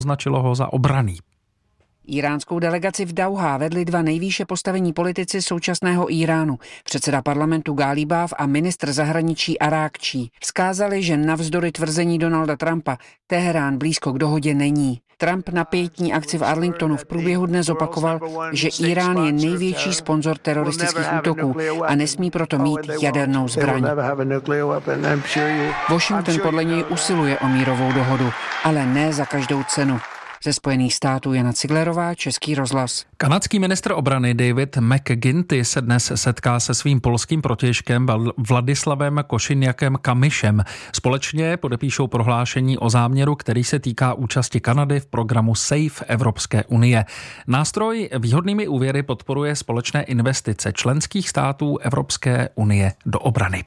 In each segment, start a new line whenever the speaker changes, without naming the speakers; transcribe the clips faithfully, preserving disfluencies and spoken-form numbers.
označilo ho za obranný.
Iránskou delegaci v Dauhá vedli dva nejvýše postavení politici současného Iránu, předseda parlamentu Gálibáv a ministr zahraničí Arákčí. Vzkázali, že navzdory tvrzení Donalda Trumpa Teherán blízko k dohodě není. Trump na pietní akci v Arlingtonu v průběhu dne zopakoval, že Irán je největší sponzor teroristických útoků a nesmí proto mít jadernou zbraň. Washington podle něj usiluje o mírovou dohodu, ale ne za každou cenu. Ze Spojených států Jana Ciglerová, Český rozhlas.
Kanadský ministr obrany David McGuinty se dnes setká se svým polským protějškem Vladislavem Košinjakem Kamyšem. Společně podepíšou prohlášení o záměru, který se týká účasti Kanady v programu SAFE Evropské unie. Nástroj výhodnými úvěry podporuje společné investice členských států Evropské unie do obrany.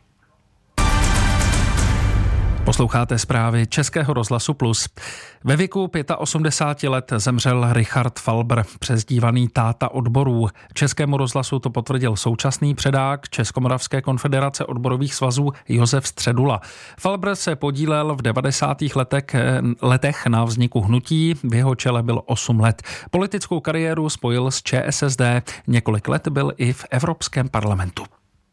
Posloucháte zprávy Českého rozhlasu Plus. Ve věku osmdesáti pěti let zemřel Richard Falbr, přezdívaný táta odborů. Českému rozhlasu to potvrdil současný předák Českomoravské konfederace odborových svazů Josef Středula. Falbr se podílel v devadesátých letech, letech na vzniku hnutí, v jeho čele byl osm let. Politickou kariéru spojil s ČSSD, několik let byl i v Evropském parlamentu.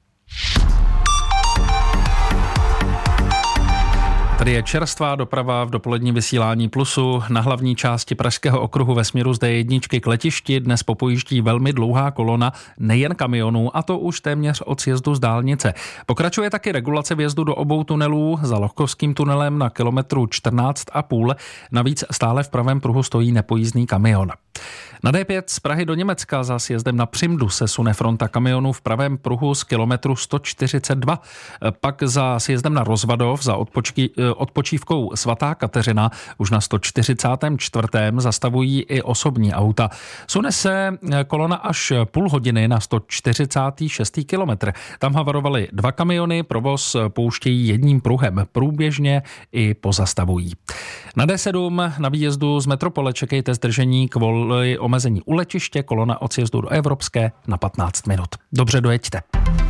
Tady je čerstvá doprava v dopolední vysílání Plusu. Na hlavní části Pražského okruhu ve směru z D jedna k letišti dnes popojíždí velmi dlouhá kolona nejen kamionů, a to už téměř od sjezdu z dálnice. Pokračuje taky regulace vjezdu do obou tunelů, za Lohkovským tunelem na kilometru čtrnáct a půl. Navíc stále v pravém pruhu stojí nepojízdný kamion. Na D pět z Prahy do Německa za sjezdem na Přimdu se sune fronta kamionů v pravém pruhu z kilometru sto čtyřicet dva. Pak za sjezdem na Rozvadov za odpočky, odpočívkou Svatá Kateřina už na sto čtyřicátém čtvrtém zastavují i osobní auta. Sune se kolona až půl hodiny na sto čtyřicátý šestý kilometr. Tam havarovaly dva kamiony, provoz pouštějí jedním pruhem, průběžně i pozastavují. Na D sedm na výjezdu z metropole čekejte zdržení kvůli omezení u letiště, kolona od sjezdu do Evropské na patnáct minut. Dobře, dojeďte.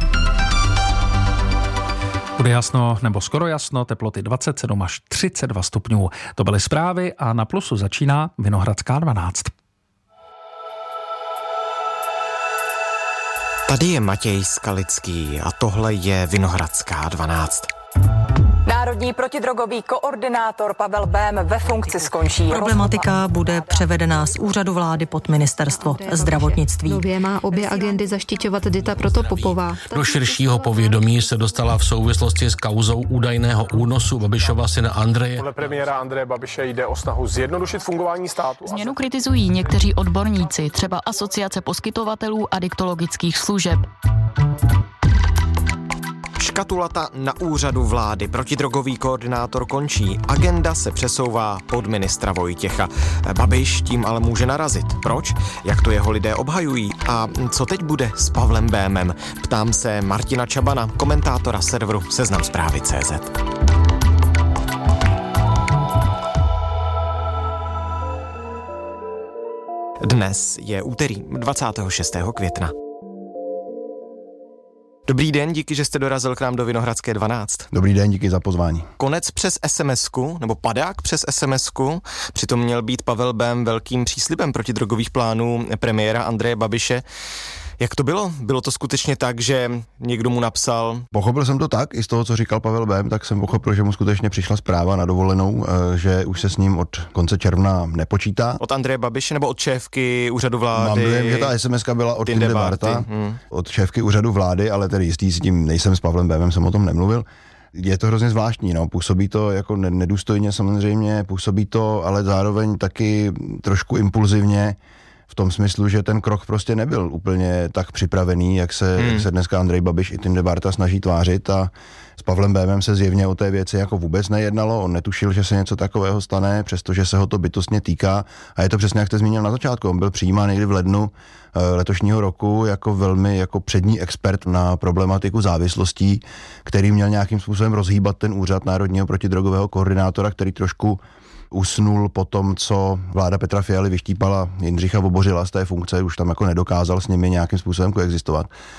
Bude jasno nebo skoro jasno, teploty dvacet sedm až třicet dva stupňů. To byly zprávy a na Plusu začíná Vinohradská dvanáct.
Tady je Matěj Skalický a tohle je Vinohradská dvanáct.
Národní protidrogový koordinátor Pavel Bém ve funkci skončí.
Problematika bude převedena z úřadu vlády pod ministerstvo zdravotnictví.
Nově má obě agendy zaštiťovat Dita Protopopová.
Do širšího povědomí se dostala v souvislosti s kauzou údajného únosu Babišova syna Andreje.
Podle premiéra Andreje Babiše jde o snahu zjednodušit fungování státu.
Změnu kritizují někteří odborníci, třeba Asociace poskytovatelů adiktologických služeb.
Škatulata na úřadu vlády. Protidrogový koordinátor končí. Agenda se přesouvá pod ministra Vojtěcha. Babiš tím ale může narazit. Proč? Jak to jeho lidé obhajují? A co teď bude s Pavlem Bémem? Ptám se Martina Čabana, komentátora serveru Seznam zprávy tečka cé zet. Dnes je úterý dvacátého šestého května. Dobrý den, díky, že jste dorazil k nám do Vinohradské dvanáct.
Dobrý den, díky za pozvání.
Konec přes SMSku, nebo padák přes SMSku, přitom měl být Pavel Bém velkým příslibem protidrogových plánů premiéra Andreje Babiše. Jak to bylo? Bylo to skutečně tak, že někdo mu napsal?
Pochopil jsem to tak, i z toho, co říkal Pavel Bém, tak jsem pochopil, že mu skutečně přišla zpráva na dovolenou, že už se s ním od konce června nepočítá.
Od Andreje Babiše nebo od šéfky úřadu vlády?
Mám dojem, že ta SMSka byla od Tinde Barta, hmm. od šéfky úřadu vlády, ale tedy jistý s tím nejsem, s Pavlem Bémem jsem o tom nemluvil. Je to hrozně zvláštní, no. Působí to jako nedůstojně samozřejmě, působí to ale zároveň taky trošku impulzivně, v tom smyslu, že ten krok prostě nebyl úplně tak připravený, jak se, hmm. jak se dneska Andrej Babiš i Tinde Barta snaží tvářit, a s Pavlem Bémem se zjevně o té věci jako vůbec nejednalo, on netušil, že se něco takového stane, přestože se ho to bytostně týká, a je to přesně, jak jste zmínil na začátku, on byl přijímán někdy v lednu letošního roku jako velmi jako přední expert na problematiku závislostí, který měl nějakým způsobem rozhýbat ten úřad národního protidrogového koordinátora, který trošku usnul po tom, co vláda Petra Fialy vyštípala Jindřicha Vobořila z té funkce, už tam jako nedokázal s nimi nějakým způsobem koexistovat.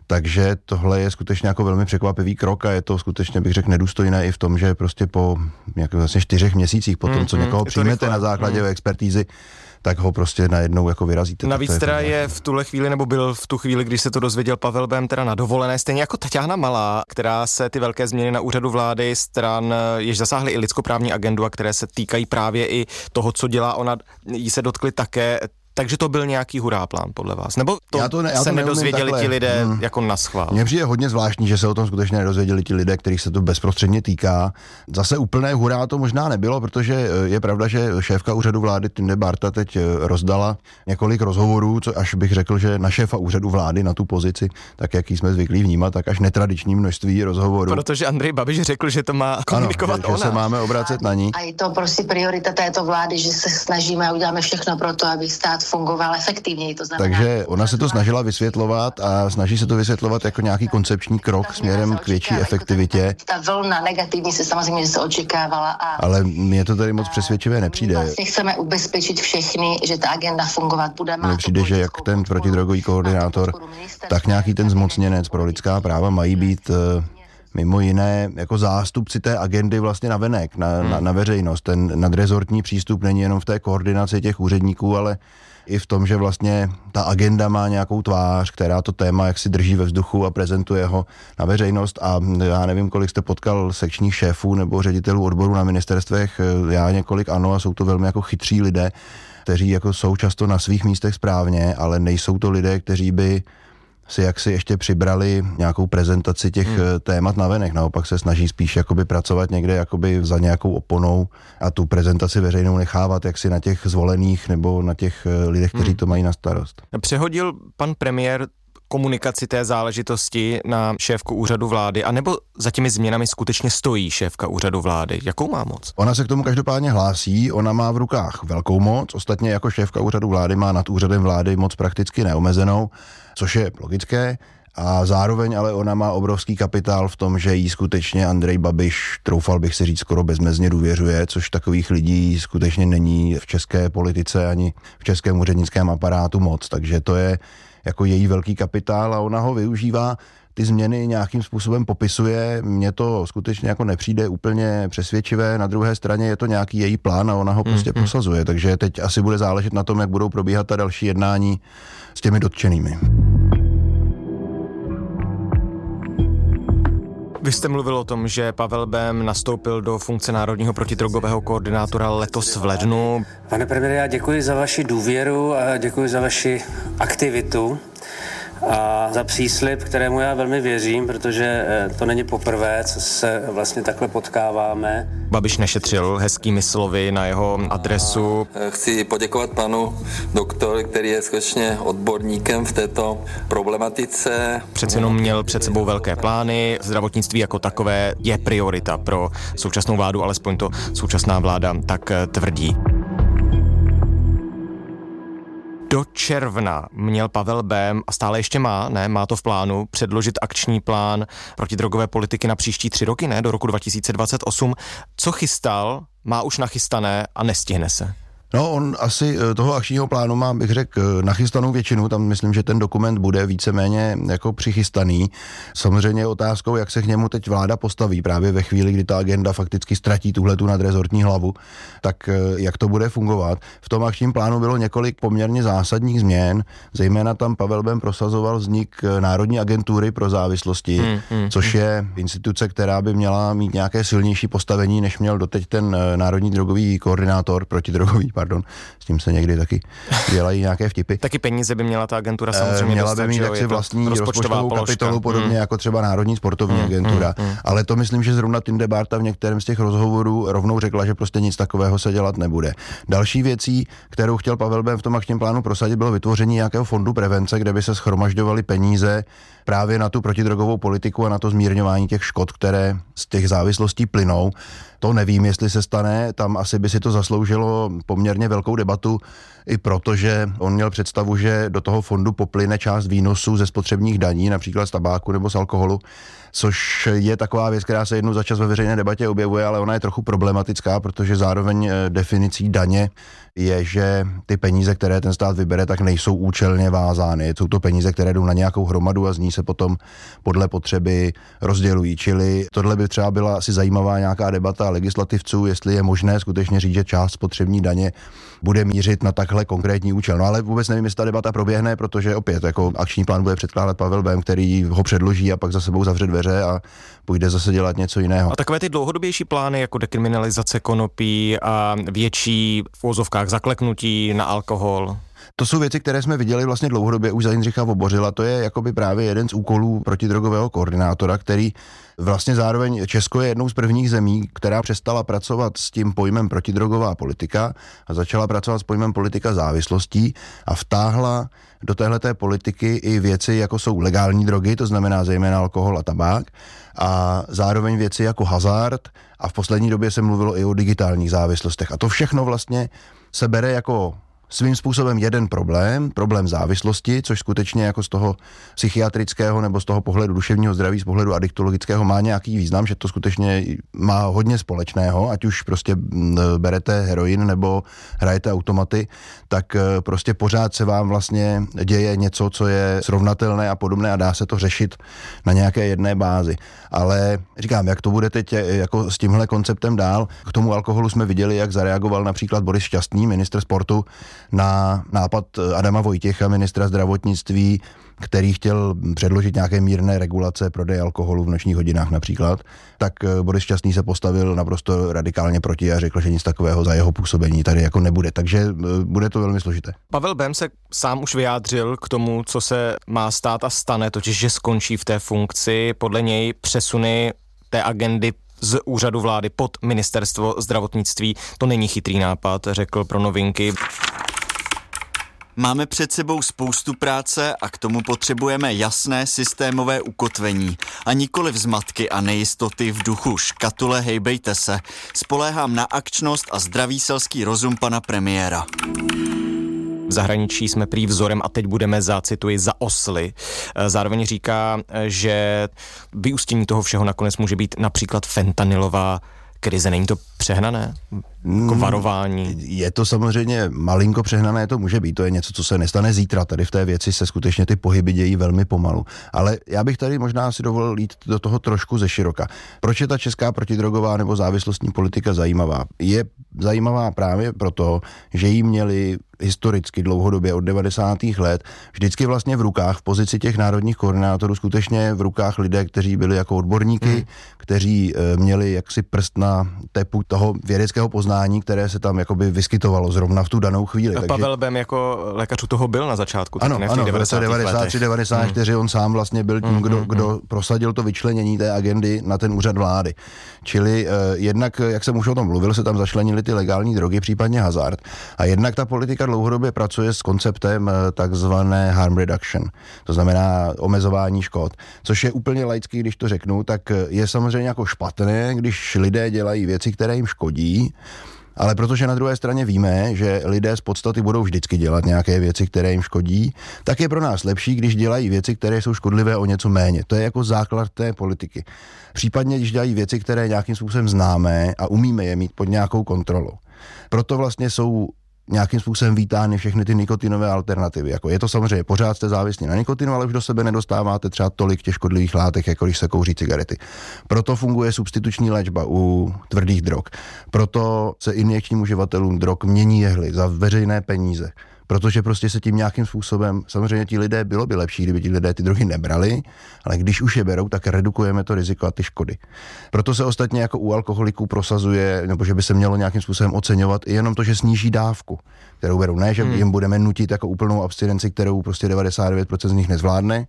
Takže tohle je skutečně jako velmi překvapivý krok a je to skutečně, bych řekl, nedůstojné i v tom, že prostě po nějakých vlastně čtyřech měsících, po tom, mm, co někoho mm, přijmete na základě mm. expertízy, tak ho prostě najednou jako vyrazíte.
Navíc
je
teda je v tuhle chvíli, nebo byl v tu chvíli, když se to dozvěděl Pavel Bém, teda na dovolené, stejně jako Taťána Malá, která se ty velké změny na úřadu vlády stran, jež zasáhly i lidskoprávní agendu a které se týkají právě i toho, co dělá ona, jí se dotkly také. Takže to byl nějaký hurá plán podle vás? Nebo to, já to, ne, já se to nedozvěděli takhle. Ti lidé hmm. jako naschvál?
Mně přijde hodně zvláštní, že se o tom skutečně nedozvěděli ti lidé, kterých se to bezprostředně týká. Zase úplné hurá to možná nebylo, protože je pravda, že šéfka úřadu vlády Tinde Barta teď rozdala několik rozhovorů, co až bych řekl, že na šéfa úřadu vlády na tu pozici, tak jaký jsme zvyklí vnímat, tak až netradiční množství rozhovorů.
Protože Andrej Babiš řekl, že to má komunikovat
ano, že, že se máme obracet na ní.
A je to prostě priorita této vlády, že se snažíme a uděláme všechno pro to, aby stát fungoval efektivněji, to znamená.
Takže ona se to snažila vysvětlovat a snaží se to vysvětlovat jako nějaký koncepční krok směrem k větší efektivitě.
Ta vlna negativní se samozřejmě se očekávala. A
ale mně to tady moc přesvědčivé nepřijde.
Vlastně chceme ubezpečit všechny, že ta agenda fungovat bude.
Mně přijde, že jak ten protidrogový koordinátor, tak nějaký ten zmocněnec pro lidská práva mají být mimo jiné jako zástupci té agendy vlastně navenek, na, hmm. na, na veřejnost. Ten nadrezortní přístup není jenom v té koordinaci těch úředníků, ale i v tom, že vlastně ta agenda má nějakou tvář, která to téma jak si drží ve vzduchu a prezentuje ho na veřejnost. A já nevím, kolik jste potkal sekčních šéfů nebo ředitelů odborů na ministerstvech, já několik ano, a jsou to velmi jako chytří lidé, kteří jako jsou často na svých místech správně, ale nejsou to lidé, kteří by si jaksi ještě přibrali nějakou prezentaci těch hmm. témat navenek. Naopak se snaží spíš jakoby pracovat někde jakoby za nějakou oponou a tu prezentaci veřejnou nechávat jaksi na těch zvolených nebo na těch lidech, kteří hmm. to mají na starost.
Přehodil pan premiér komunikaci té záležitosti na šéfku úřadu vlády, anebo za těmi změnami skutečně stojí šéfka úřadu vlády? Jakou má moc?
Ona se k tomu každopádně hlásí, ona má v rukách velkou moc, ostatně jako šéfka úřadu vlády má nad úřadem vlády moc prakticky neomezenou, což je logické, a zároveň ale ona má obrovský kapitál v tom, že jí skutečně Andrej Babiš, troufal bych si říct, skoro bezmezně důvěřuje, což takových lidí skutečně není v české politice ani v českém úřednickém aparátu moc, takže to je jako její velký kapitál a ona ho využívá, ty změny nějakým způsobem popisuje, mně to skutečně jako nepřijde úplně přesvědčivé, na druhé straně je to nějaký její plán a ona ho prostě mm, prosazuje, takže teď asi bude záležet na tom, jak budou probíhat ta další jednání s těmi dotčenými.
Vy jste mluvil o tom, že Pavel Bém nastoupil do funkce národního protidrogového koordinátora letos v lednu.
Pane premiére, já děkuji za vaši důvěru a děkuji za vaši aktivitu a za příslib, kterému já velmi věřím, protože to není poprvé, co se vlastně takhle potkáváme.
Babiš nešetřil hezkými slovy na jeho adresu.
Chci poděkovat panu doktor, který je skutečně odborníkem v této problematice.
Přece jenom měl před sebou velké plány, zdravotnictví jako takové je priorita pro současnou vládu, alespoň to současná vláda tak tvrdí. Do června měl Pavel Bém, a stále ještě má, ne, má to v plánu, předložit akční plán protidrogové politiky na příští tři roky, ne, do roku dva tisíce dvacet osm. Co chystal, má už nachystané a nestihne se?
No, on asi toho akčního plánu má, bych řekl, nachystanou většinu, tam myslím, že ten dokument bude víceméně jako přichystaný. Samozřejmě je otázkou, jak se k němu teď vláda postaví právě ve chvíli, kdy ta agenda fakticky ztratí tuhletu nadrezortní hlavu, tak jak to bude fungovat. V tom akčním plánu bylo několik poměrně zásadních změn, zejména tam Pavel Bém prosazoval vznik Národní agentury pro závislosti, hmm, hmm, což je instituce, která by měla mít nějaké silnější postavení, než měl doteď ten Národní drogový koordinátor, protidrogový, pardon, s tím se někdy taky dělají nějaké vtipy.
Taky peníze by měla ta agentura samozřejmě
měla
dostat,
by mít jaksi vlastní rozpočtovou kapitolu, podobně hmm. jako třeba Národní sportovní hmm. agentura. Hmm. Ale to myslím, že zrovna Tinde Barta v některém z těch rozhovorů rovnou řekla, že prostě nic takového se dělat nebude. Další věcí, kterou chtěl Pavel Bém v tom akčním plánu prosadit, bylo vytvoření nějakého fondu prevence, kde by se shromažďovaly peníze právě na tu protidrogovou politiku a na to zmírňování těch škod, které z těch závislostí plynou. To nevím, jestli se stane, tam asi by si to zasloužilo poměrně poměrně velkou debatu, i protože on měl představu, že do toho fondu poplyne část výnosů ze spotřebních daní, například z tabáku nebo z alkoholu, což je taková věc, která se jednou za čas ve veřejné debatě objevuje, ale ona je trochu problematická, protože zároveň definicí daně je, že ty peníze, které ten stát vybere, tak nejsou účelně vázány. Jsou to peníze, které jdou na nějakou hromadu a z ní se potom podle potřeby rozdělují. Čili tohle by třeba byla asi zajímavá nějaká debata legislativců, jestli je možné skutečně říct, že část spotřební daně bude mířit na takhle konkrétní účel. No ale vůbec nevím, jestli ta debata proběhne, protože opět jako akční plán bude předkládat Pavel Bém, který ho předloží a pak za sebou zavře dveře a půjde zase dělat něco jiného.
A takové ty dlouhodobější plány jako dekriminalizace konopí a větší v uvozovkách zakleknutí na alkohol.
To jsou věci, které jsme viděli vlastně dlouhodobě už za Jindřicha Vobořila. To je jakoby právě jeden z úkolů protidrogového koordinátora, který vlastně zároveň Česko je jednou z prvních zemí, která přestala pracovat s tím pojmem protidrogová politika a začala pracovat s pojmem politika závislostí a vtáhla do téhleté politiky i věci, jako jsou legální drogy, to znamená zejména alkohol a tabák, a zároveň věci jako hazard a v poslední době se mluvilo i o digitálních závislostech. A to všechno vlastně se bere jako svým způsobem jeden problém, problém závislosti, což skutečně jako z toho psychiatrického nebo z toho pohledu duševního zdraví, z pohledu adiktologického má nějaký význam, že to skutečně má hodně společného, ať už prostě berete heroin nebo hrajete automaty, tak prostě pořád se vám vlastně děje něco, co je srovnatelné a podobné a dá se to řešit na nějaké jedné bázi. Ale říkám, jak to bude teď jako s tímhle konceptem dál, k tomu alkoholu jsme viděli, jak zareagoval například Boris Šťastný, ministr sportu, na nápad Adama Vojtěcha, ministra zdravotnictví, který chtěl předložit nějaké mírné regulace prodeje alkoholu v nočních hodinách například, tak Boris Šťastný se postavil naprosto radikálně proti a řekl, že nic takového za jeho působení tady jako nebude. Takže bude to velmi složité.
Pavel Bém se sám už vyjádřil k tomu, co se má stát a stane, totiž že skončí v té funkci. Podle něj přesuny té agendy z úřadu vlády pod ministerstvo zdravotnictví. To není chytrý nápad, řekl pro Novinky.
Máme před sebou spoustu práce a k tomu potřebujeme jasné systémové ukotvení a nikoliv zmatky a nejistoty v duchu škatule hejbejte se. Spoléhám na akčnost a zdravý selský rozum pana premiéra.
V zahraničí jsme prý vzorem a teď budeme za, cituji, za osly. Zároveň říká, že vyústění toho všeho nakonec může být například fentanylová krize. Není to přehnané? Jako varování?
Je to samozřejmě malinko přehnané, to může být. To je něco, co se nestane zítra. Tady v té věci se skutečně ty pohyby dějí velmi pomalu. Ale já bych tady možná si dovolil jít do toho trošku ze široka. Proč je ta česká protidrogová nebo závislostní politika zajímavá? Je zajímavá právě proto, že jí měli historicky dlouhodobě od devadesátých let vždycky vlastně v rukách, v pozici těch národních koordinátorů, skutečně v rukách lidé, kteří byli jako odborníky, hmm. kteří e, měli jaksi prst na tepu toho vědeckého poznání, které se tam jakoby vyskytovalo zrovna v tu danou chvíli.
Takže... Pavel Bém jako lékař u toho byl na začátku.
Ano,
ne, v
ano, v roce devadesát tři devadesát čtyři hmm. on sám vlastně byl tím, kdo, hmm. kdo prosadil to vyčlenění té agendy na ten úřad vlády. Čili e, jednak, jak jsem už o tom mluvil, se tam začlenili ty legální drogy, případně hazard. A jednak ta politika dlouhodobě pracuje s konceptem takzvané harm reduction, to znamená omezování škod, což je úplně laický, když to řeknu, tak je samozřejmě jako špatné, když lidé dělají věci, které jim škodí, ale protože na druhé straně víme, že lidé z podstaty budou vždycky dělat nějaké věci, které jim škodí, tak je pro nás lepší, když dělají věci, které jsou škodlivé o něco méně. To je jako základ té politiky. Případně, když dělají věci, které nějakým způsobem známe a umíme je mít pod nějakou kontrolou. Proto vlastně jsou nějakým způsobem vítány všechny ty nikotinové alternativy. Jako je to samozřejmě, pořád jste závislí na nikotinu, ale už do sebe nedostáváte třeba tolik těch škodlivých látek, jako když se kouří cigarety. Proto funguje substituční léčba u tvrdých drog. Proto se injekčním uživatelům drog mění jehly za veřejné peníze. Protože prostě se tím nějakým způsobem, samozřejmě ti lidé, bylo by lepší, kdyby ti lidé ty drogy nebrali, ale když už je berou, tak redukujeme to riziko a ty škody. Proto se ostatně jako u alkoholiků prosazuje, nebo že by se mělo nějakým způsobem oceňovat i jenom to, že sníží dávku, kterou berou. Ne, že hmm. jim budeme nutit jako úplnou abstinenci, kterou prostě devadesát devět procent z nich nezvládne,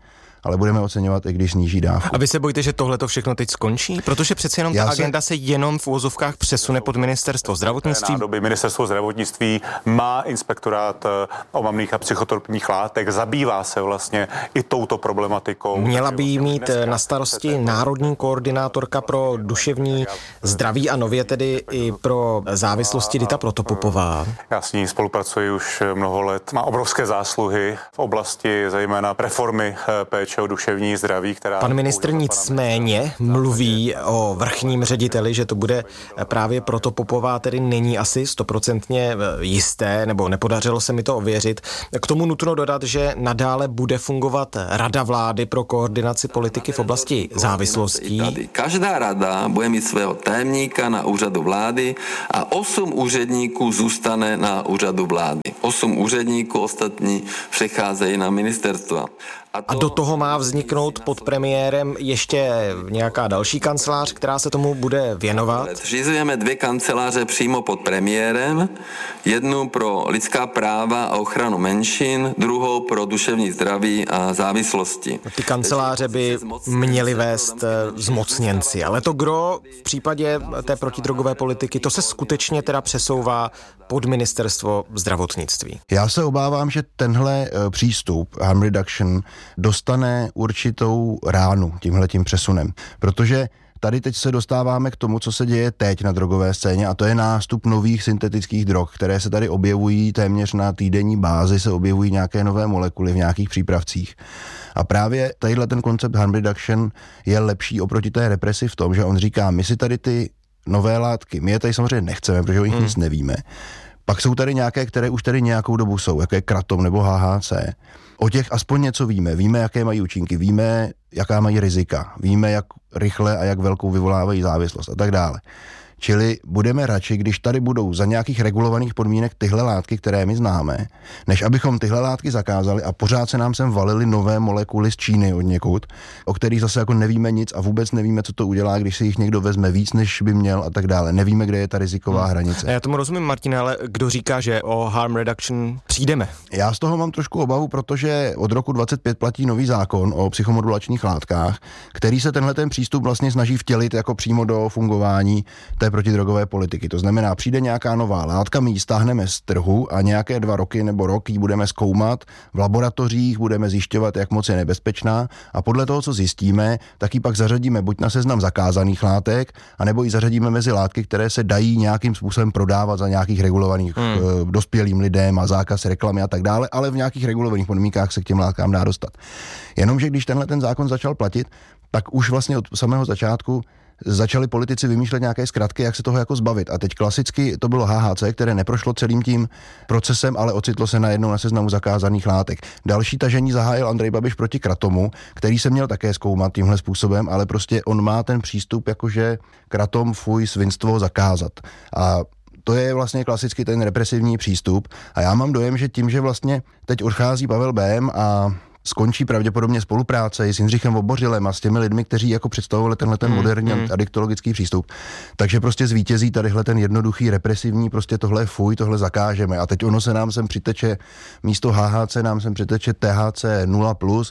ale budeme oceňovat, i když sníží dávku.
A vy se bojíte, že tohle to všechno teď skončí? Protože přece jenom ta Já agenda se... se jenom v uvozovkách přesune pod ministerstvo zdravotnictví.
Nádoby ministerstvo zdravotnictví má inspektorát omamných a psychotropních látek, zabývá se vlastně i touto problematikou.
Měla by jí mít na starosti národní koordinátorka pro duševní zdraví a nově tedy i pro závislosti Dita Protopopová.
Já s ní spolupracuji už mnoho let. Má obrovské zásluhy v oblasti zejména reformy péče o duševní zdraví, která...
Pan ministr nicméně mluví o vrchním řediteli, že to bude právě Protopopová, tedy není asi stoprocentně jisté, nebo nepodařilo se mi to ověřit. K tomu nutno dodat, že nadále bude fungovat Rada vlády pro koordinaci politiky v oblasti závislostí.
Každá rada bude mít svého tajemníka na úřadu vlády a osm úředníků zůstane na úřadu vlády. Osm úředníků, ostatní přecházejí na ministerstva.
A do toho má vzniknout pod premiérem ještě nějaká další kancelář, která se tomu bude věnovat?
Zřizujeme dvě kanceláře přímo pod premiérem, jednu pro lidská práva a ochranu menšin, druhou pro duševní zdraví a závislosti.
Ty kanceláře by měly vést zmocněnci, ale to gro v případě té protidrogové politiky, to se skutečně teda přesouvá pod ministerstvo zdravotnictví.
Já se obávám, že tenhle přístup harm reduction dostane určitou ránu tímhletím přesunem, protože tady teď se dostáváme k tomu, co se děje teď na drogové scéně, a to je nástup nových syntetických drog, které se tady objevují téměř na týdenní bázi, se objevují nějaké nové molekuly v nějakých přípravcích. A právě tadyhle ten koncept harm reduction je lepší oproti té represi v tom, že on říká, my si tady ty nové látky, my je tady samozřejmě nechceme, protože o nich hmm. nic nevíme. Pak jsou tady nějaké, které už tady nějakou dobu jsou, jako je kratom nebo H H C. O těch aspoň něco víme. Víme, jaké mají účinky, víme, jaká mají rizika, víme, jak rychle a jak velkou vyvolávají závislost a tak dále. Čili budeme radši, když tady budou za nějakých regulovaných podmínek tyhle látky, které my známe, než abychom tyhle látky zakázali a pořád se nám sem valily nové molekuly z Číny od někud, o kterých zase jako nevíme nic a vůbec nevíme, co to udělá, když si jich někdo vezme víc, než by měl a tak dále. Nevíme, kde je ta riziková hmm. hranice.
Já tomu rozumím, Martine, ale kdo říká, že o harm reduction přijdeme?
Já z toho mám trošku obavu, protože od roku dvacet pět platí nový zákon o psychomodulačních látkách, který se tenhle ten přístup vlastně snaží vtělit jako přímo do fungování té protidrogové politiky. To znamená, přijde nějaká nová látka, my ji stáhneme z trhu a nějaké dva roky nebo rok ji budeme zkoumat v laboratořích, budeme zjišťovat, jak moc je nebezpečná a podle toho, co zjistíme, tak ji pak zařadíme buď na seznam zakázaných látek, anebo ji zařadíme mezi látky, které se dají nějakým způsobem prodávat za nějakých regulovaných hmm. dospělým lidem a zákaz reklamy a tak dále, ale v nějakých regulovaných podmínkách se k těm látkám dá dostat. Jenomže když tenhle ten zákon začal platit, tak už vlastně od samého začátku začali politici vymýšlet nějaké zkratky, jak se toho jako zbavit. A teď klasicky to bylo H H C, které neprošlo celým tím procesem, ale ocitlo se najednou na seznamu zakázaných látek. Další tažení zahájil Andrej Babiš proti kratomu, který se měl také zkoumat tímhle způsobem, ale prostě on má ten přístup, jakože kratom, fuj, svinstvo zakázat. A to je vlastně klasicky ten represivní přístup. A já mám dojem, že tím, že vlastně teď odchází Pavel Bém a skončí pravděpodobně spolupráce s Jindřichem Vobořilem a s těmi lidmi, kteří jako představovali tenhle ten moderní mm, mm. adiktologický přístup. Takže prostě zvítězí tadyhle ten jednoduchý represivní, prostě tohle fuj, tohle zakážeme. A teď ono se nám sem přiteče, místo H H C nám sem přiteče T H C nula plus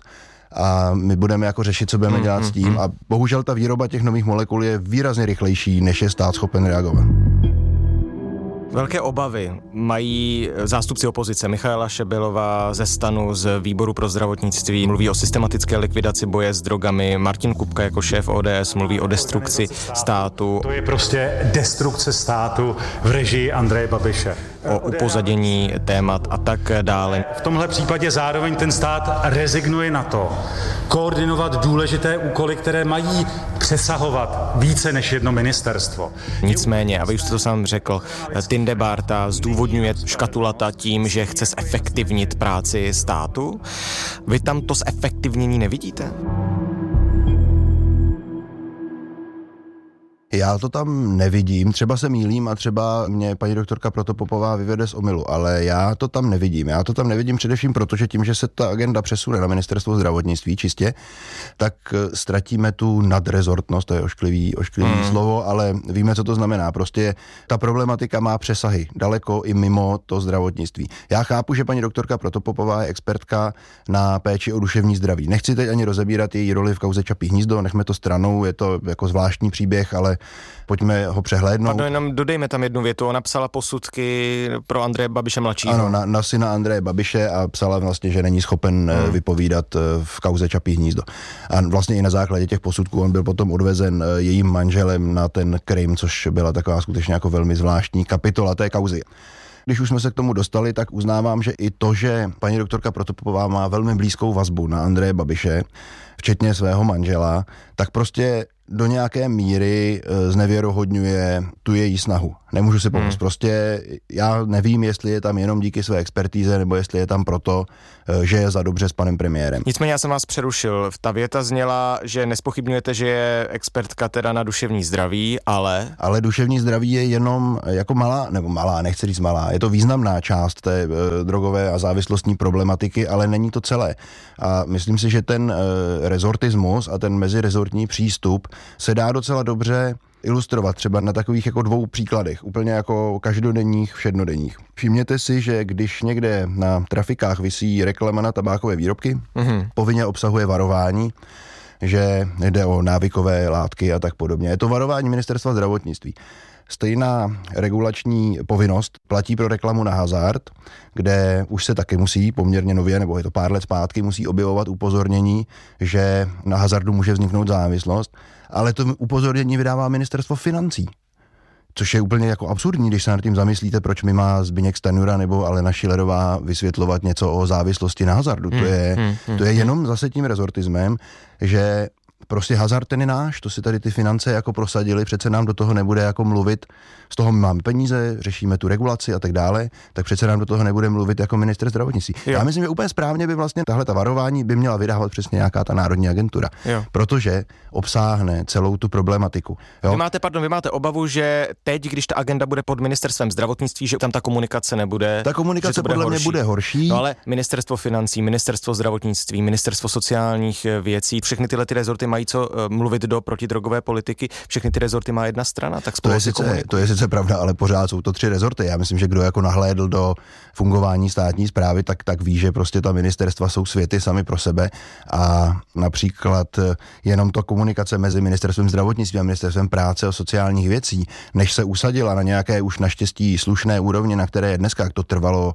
a my budeme jako řešit, co budeme mm, dělat mm, s tím. Mm. A bohužel ta výroba těch nových molekul je výrazně rychlejší, než je stát schopen reagovat.
Velké obavy mají zástupci opozice. Michaela Šebelová ze STANu, z výboru pro zdravotnictví, mluví o systematické likvidaci boje s drogami. Martin Kupka jako šéf O D S mluví o destrukci státu.
To je prostě destrukce státu v režii Andreje Babiše.
O upozadění témat a tak dále.
V tomhle případě zároveň ten stát rezignuje na to koordinovat důležité úkoly, které mají přesahovat více než jedno ministerstvo.
Nicméně, a vy už jste to sám řekl, Tinde Bárta zdůvodňuje Škatulata tím, že chce zefektivnit práci státu. Vy tam to zefektivnění nevidíte?
Já to tam nevidím, třeba se mýlím a třeba mě paní doktorka Protopopová vyvede z omylu, ale já to tam nevidím. Já to tam nevidím především proto, že tím, že se ta agenda přesune na ministerstvo zdravotnictví čistě, tak ztratíme tu nadrezortnost, to je ošklivý, ošklivý hmm. slovo, ale víme, co to znamená. Prostě ta problematika má přesahy daleko i mimo to zdravotnictví. Já chápu, že paní doktorka Protopopová je expertka na péči o duševní zdraví. Nechci teď ani rozebírat její roli v kauze Čapí hnízdo, nechme to stranou, je to jako zvláštní příběh, ale pojďme ho přehlédnout.
Pardon, jenom dodejme tam jednu větu. Ona psala posudky pro Andreje Babiše mladšího.
Ano, na, na syna Andreje Babiše a psala vlastně, že není schopen hmm. vypovídat v kauze Čapí hnízdo. A vlastně i na základě těch posudků on byl potom odvezen jejím manželem na ten Krym, což byla taková skutečně jako velmi zvláštní kapitola té kauzy. Když už jsme se k tomu dostali, tak uznávám, že i to, že paní doktorka Protopopová má velmi blízkou vazbu na Andreje Babiše, včetně svého manžela, tak prostě do nějaké míry znevěrohodňuje tu její snahu. Nemůžu si pomoct. Hmm. Prostě já nevím, jestli je tam jenom díky své expertíze, nebo jestli je tam proto, že je za dobře s panem premiérem.
Nicméně já jsem vás přerušil. Ta věta zněla, že nespochybňujete, že je expertka teda na duševní zdraví, ale...
Ale duševní zdraví je jenom jako malá, nebo malá, nechci říct malá, je to významná část té e, drogové a závislostní problematiky, ale není to celé. A myslím si, že ten e, rezortismus a ten mezirezortní přístup se dá docela dobře ilustrovat třeba na takových jako dvou příkladech, úplně jako každodenních, všednodenních. Všimněte si, že když někde na trafikách visí reklama na tabákové výrobky, mm-hmm. povinně obsahuje varování, že jde o návykové látky a tak podobně. Je to varování ministerstva zdravotnictví. Stejná regulační povinnost platí pro reklamu na hazard, kde už se taky musí poměrně nově, nebo je to pár let zpátky, musí objevovat upozornění, že na hazardu může vzniknout závislost, ale to upozornění vydává ministerstvo financí. Což je úplně jako absurdní, když se nad tím zamyslíte, proč mi má Zbyněk Stanjura nebo Alena Schillerová vysvětlovat něco o závislosti na hazardu. Hmm, to je, hmm, hmm, to je jenom zase tím rezortismem, že prostě hazard ten je náš, to si tady ty finance jako prosadili, přece nám do toho nebude jako mluvit, z toho my máme peníze, řešíme tu regulaci a tak dále, tak přece nám do toho nebude mluvit jako ministr zdravotnictví. Jo. Já myslím, že úplně správně by vlastně tahle ta varování by měla vydávat přesně nějaká ta národní agentura, jo. protože obsáhne celou tu problematiku. Jo?
Vy máte, pardon, vy máte obavu, že teď, když ta agenda bude pod ministerstvem zdravotnictví, že tam ta komunikace nebude.
Ta komunikace
bude
podle
horší.
mě bude horší.
No ale ministerstvo financí, ministerstvo zdravotnictví, ministerstvo sociálních věcí, všechny tyhle ty rezorty mají co mluvit do protidrogové politiky, všechny ty rezorty má jedna strana, tak spolu
to je sice, to je sice pravda, ale pořád jsou to tři rezorty. Já myslím, že kdo jako nahlédl do fungování státní správy, tak, tak ví, že prostě ta ministerstva jsou světy sami pro sebe a například jenom to komunikace mezi ministerstvem zdravotnictví a ministerstvem práce a sociálních věcí, než se usadila na nějaké už naštěstí slušné úrovni, na které je dneska, to trvalo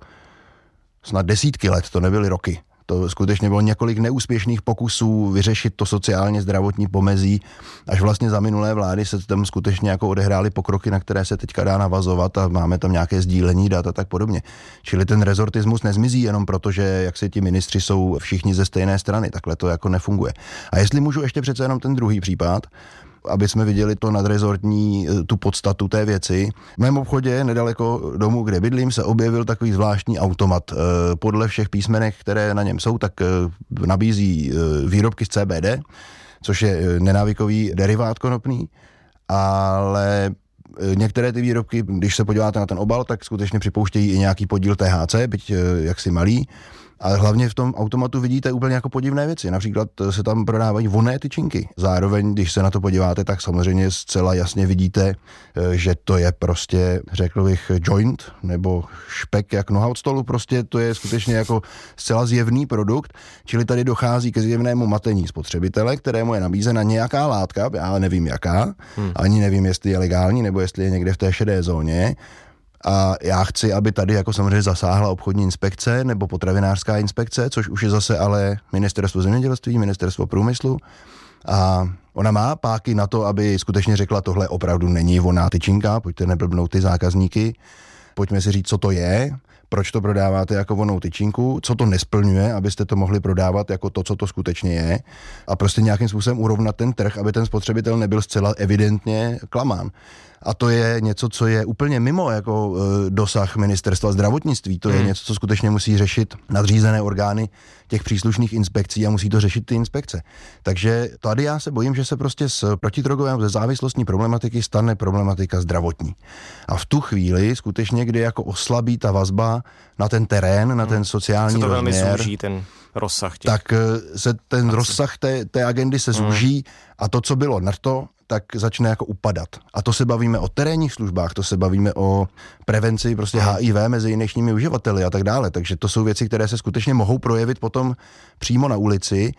snad desítky let, to nebyly roky. To skutečně bylo několik neúspěšných pokusů vyřešit to sociálně zdravotní pomezí, až vlastně za minulé vlády se tam skutečně jako odehrály pokroky, na které se teďka dá navazovat a máme tam nějaké sdílení dat a tak podobně. Čili ten rezortismus nezmizí jenom proto, že jak se ti ministři jsou všichni ze stejné strany, takhle to jako nefunguje. A jestli můžu ještě přece jenom ten druhý případ, aby jsme viděli to nadrezortní, tu podstatu té věci. V mém obchodě, nedaleko domu, kde bydlím, se objevil takový zvláštní automat. Podle všech písmenek, které na něm jsou, tak nabízí výrobky z C B D, což je nenávykový derivát konopný, ale některé ty výrobky, když se podíváte na ten obal, tak skutečně připouštějí i nějaký podíl T H C, byť jaksi malý. A hlavně v tom automatu vidíte úplně jako podivné věci. Například se tam prodávají vonné tyčinky. Zároveň, když se na to podíváte, tak samozřejmě zcela jasně vidíte, že to je prostě, řekl bych, joint nebo špek jak noha od stolu. Prostě to je skutečně jako zcela zjevný produkt, čili tady dochází ke zjevnému matení spotřebitele, kterému je nabízena nějaká látka, já nevím jaká, hmm. ani nevím, jestli je legální nebo jestli je někde v té šedé zóně. A já chci, aby tady jako samozřejmě zasáhla obchodní inspekce nebo potravinářská inspekce, což už je zase ale ministerstvo zemědělství, ministerstvo průmyslu. A ona má páky na to, aby skutečně řekla, tohle opravdu není vonná tyčinka, pojďte neblbnout ty zákazníky, pojďme si říct, co to je, proč to prodáváte jako vonnou tyčinku, co to nesplňuje, abyste to mohli prodávat jako to, co to skutečně je a prostě nějakým způsobem urovnat ten trh, aby ten spotřebitel nebyl zcela evidentně klamán. A to je něco, co je úplně mimo jako e, dosah ministerstva zdravotnictví. To je hmm. něco, co skutečně musí řešit nadřízené orgány těch příslušných inspekcí a musí to řešit ty inspekce. Takže tady já se bojím, že se prostě z protidrogové ze závislostní problematiky stane problematika zdravotní. A v tu chvíli skutečně, kdy jako oslabí ta vazba na ten terén, na ten sociální
rozměr. Se to velmi
rozměr,
zúží ten rozsah těch.
Tak se ten akci. rozsah té, té agendy se zúží hmm. a to, co bylo narto, tak začne jako upadat. A to se bavíme o terénních službách, to se bavíme o prevenci prostě H I V mezi dnešními uživateli a tak dále. Takže to jsou věci, které se skutečně mohou projevit potom přímo na ulici.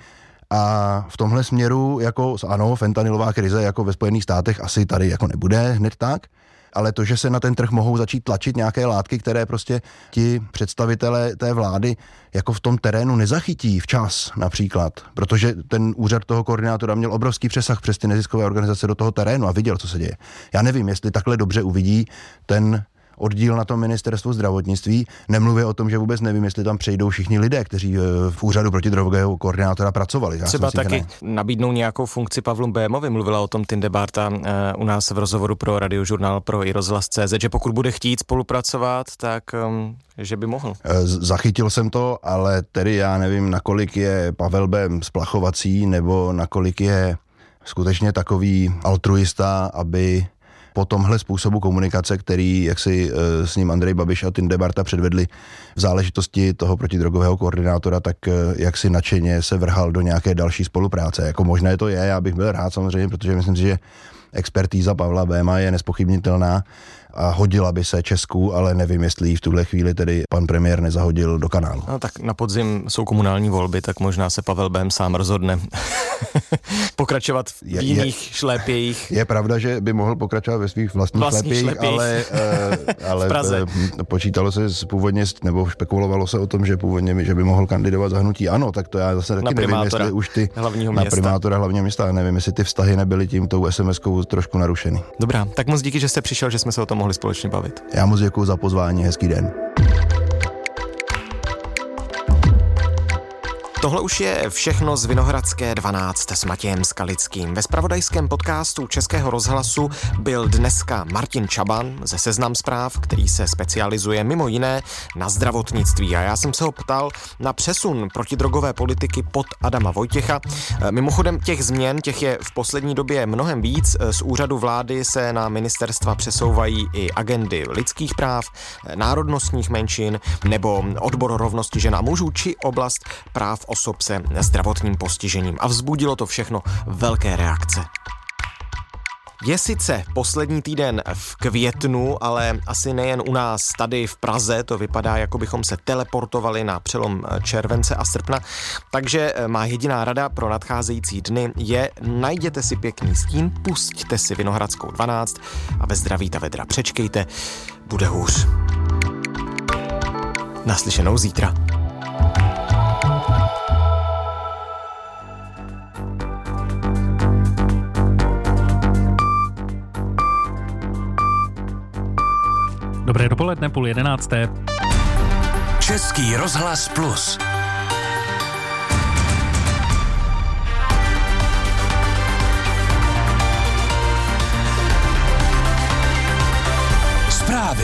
A v tomhle směru, jako ano, fentanylová krize jako ve Spojených státech asi tady jako nebude hned tak, ale to, že se na ten trh mohou začít tlačit nějaké látky, které prostě ti představitelé té vlády jako v tom terénu nezachytí včas například, protože ten úřad toho koordinátora měl obrovský přesah přes ty neziskové organizace do toho terénu a viděl, co se děje. Já nevím, jestli takhle dobře uvidí ten oddíl na tom ministerstvu zdravotnictví. Nemluvě o tom, že vůbec nevím, jestli tam přejdou všichni lidé, kteří v úřadu protidrogového koordinátora pracovali. Já
Třeba
myslím,
taky nabídnou nějakou funkci Pavlu Bémovi. Mluvila o tom Tinde Barta uh, u nás v rozhovoru pro Radiožurnál pro i rozhlas tečka cé zet, že pokud bude chtít spolupracovat, tak um, že by mohl.
Zachytil jsem to, ale tedy já nevím, nakolik je Pavel Bém splachovací, nebo nakolik je skutečně takový altruista, aby po tomhle způsobu komunikace, který jak si e, s ním Andrej Babiš a Tinde Barta předvedli v záležitosti toho protidrogového koordinátora, tak e, jak si nadšeně se vrhal do nějaké další spolupráce. Jako možné to je, já bych byl rád samozřejmě, protože myslím si, že expertíza Pavla Béma je nespochybnitelná a hodila by se Česku, ale nevím, jestli ji v tuhle chvíli tedy pan premiér nezahodil do kanálu.
No tak na podzim jsou komunální volby, tak možná se Pavel Bém sám rozhodne pokračovat v je, jiných je, šlépějích.
Je pravda, že by mohl pokračovat ve svých vlastních, vlastních šlépějích, ale, uh, ale uh, počítalo se původně, nebo špekulovalo se o tom, že původně, že by mohl kandidovat za hnutí ANO, tak to já zase taky nevím, jestli už ty
hlavního
na
města.
primátora hlavního města, nevím, jestli ty vztahy nebyly tím tou es em eskou trošku narušeny.
Dobrá, tak moc díky, že jste přišel, že jsme se o tom mohli společně bavit.
Já moc děkuju za pozvání, hezký den.
Tohle už je všechno z Vinohradské dvanáct s Matějem Skalickým. Ve zpravodajském podcastu Českého rozhlasu byl dneska Martin Čaban ze Seznam zpráv, který se specializuje mimo jiné na zdravotnictví. A já jsem se ho ptal na přesun protidrogové politiky pod Adama Vojtěcha. Mimochodem těch změn, těch je v poslední době mnohem víc. Z úřadu vlády se na ministerstva přesouvají i agendy lidských práv, národnostních menšin nebo odbor rovnosti žen a mužů či oblast práv osob se zdravotním postižením. A vzbudilo to všechno velké reakce. Je sice poslední týden v květnu, ale asi nejen u nás tady v Praze, to vypadá, jako bychom se teleportovali na přelom července a srpna, takže má jediná rada pro nadcházející dny je najděte si pěkný stín, pusťte si Vinohradskou dvanáct a ve zdraví ta vedra přečkejte, bude hůř. Naslyšenou zítra.
Dobré dopoledne, půl jedenácté.
Český rozhlas plus. Zprávy.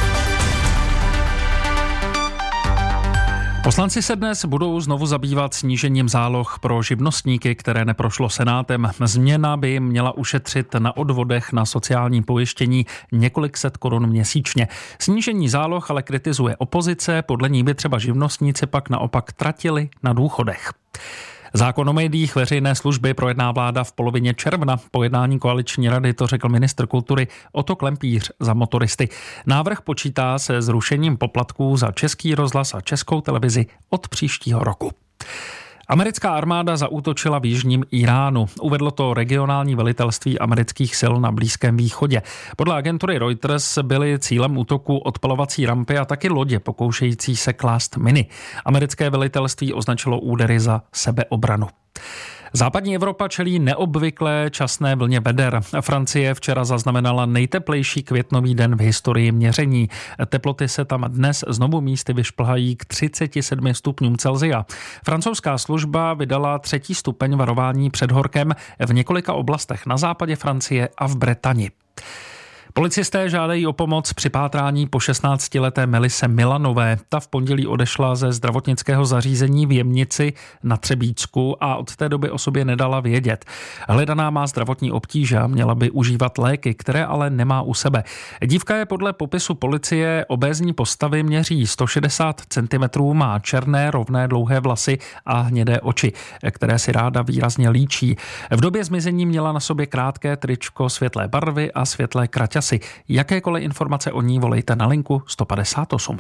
Poslanci se dnes budou znovu zabývat snížením záloh pro živnostníky, které neprošlo Senátem. Změna by jim měla ušetřit na odvodech na sociální pojištění několik set korun měsíčně. Snížení záloh ale kritizuje opozice, podle ní by třeba živnostníci pak naopak tratili na důchodech. Zákon o médiích veřejné služby projedná vláda v polovině června. Po jednání koaliční rady to řekl ministr kultury Otto Klempíř za Motoristy. Návrh počítá se zrušením poplatků za Český rozhlas a Českou televizi od příštího roku. Americká armáda zaútočila v jižním Iránu. Uvedlo to regionální velitelství amerických sil na Blízkém východě. Podle agentury Reuters byly cílem útoku odpalovací rampy a taky lodě pokoušející se klást miny. Americké velitelství označilo údery za sebeobranu. Západní Evropa čelí neobvyklé časné vlně veder. Francie včera zaznamenala nejteplejší květnový den v historii měření. Teploty se tam dnes znovu místy vyšplhají k třiceti sedmi stupňům Celsia. Francouzská služba vydala třetí stupeň varování před horkem v několika oblastech na západě Francie a v Bretani. Policisté žádají o pomoc při pátrání po šestnáctileté Melise Milanové. Ta v pondělí odešla ze zdravotnického zařízení v Jemnici na Třebíčsku a od té doby o sobě nedala vědět. Hledaná má zdravotní obtíže a měla by užívat léky, které ale nemá u sebe. Dívka je podle popisu policie obézní postavy, měří sto šedesát centimetrů, má černé, rovné, dlouhé vlasy a hnědé oči, které si ráda výrazně líčí. V době zmizení měla na sobě krátké tričko světlé barvy a světlé kraťasy. Jakékoliv informace o ní volejte na linku sto padesát osm.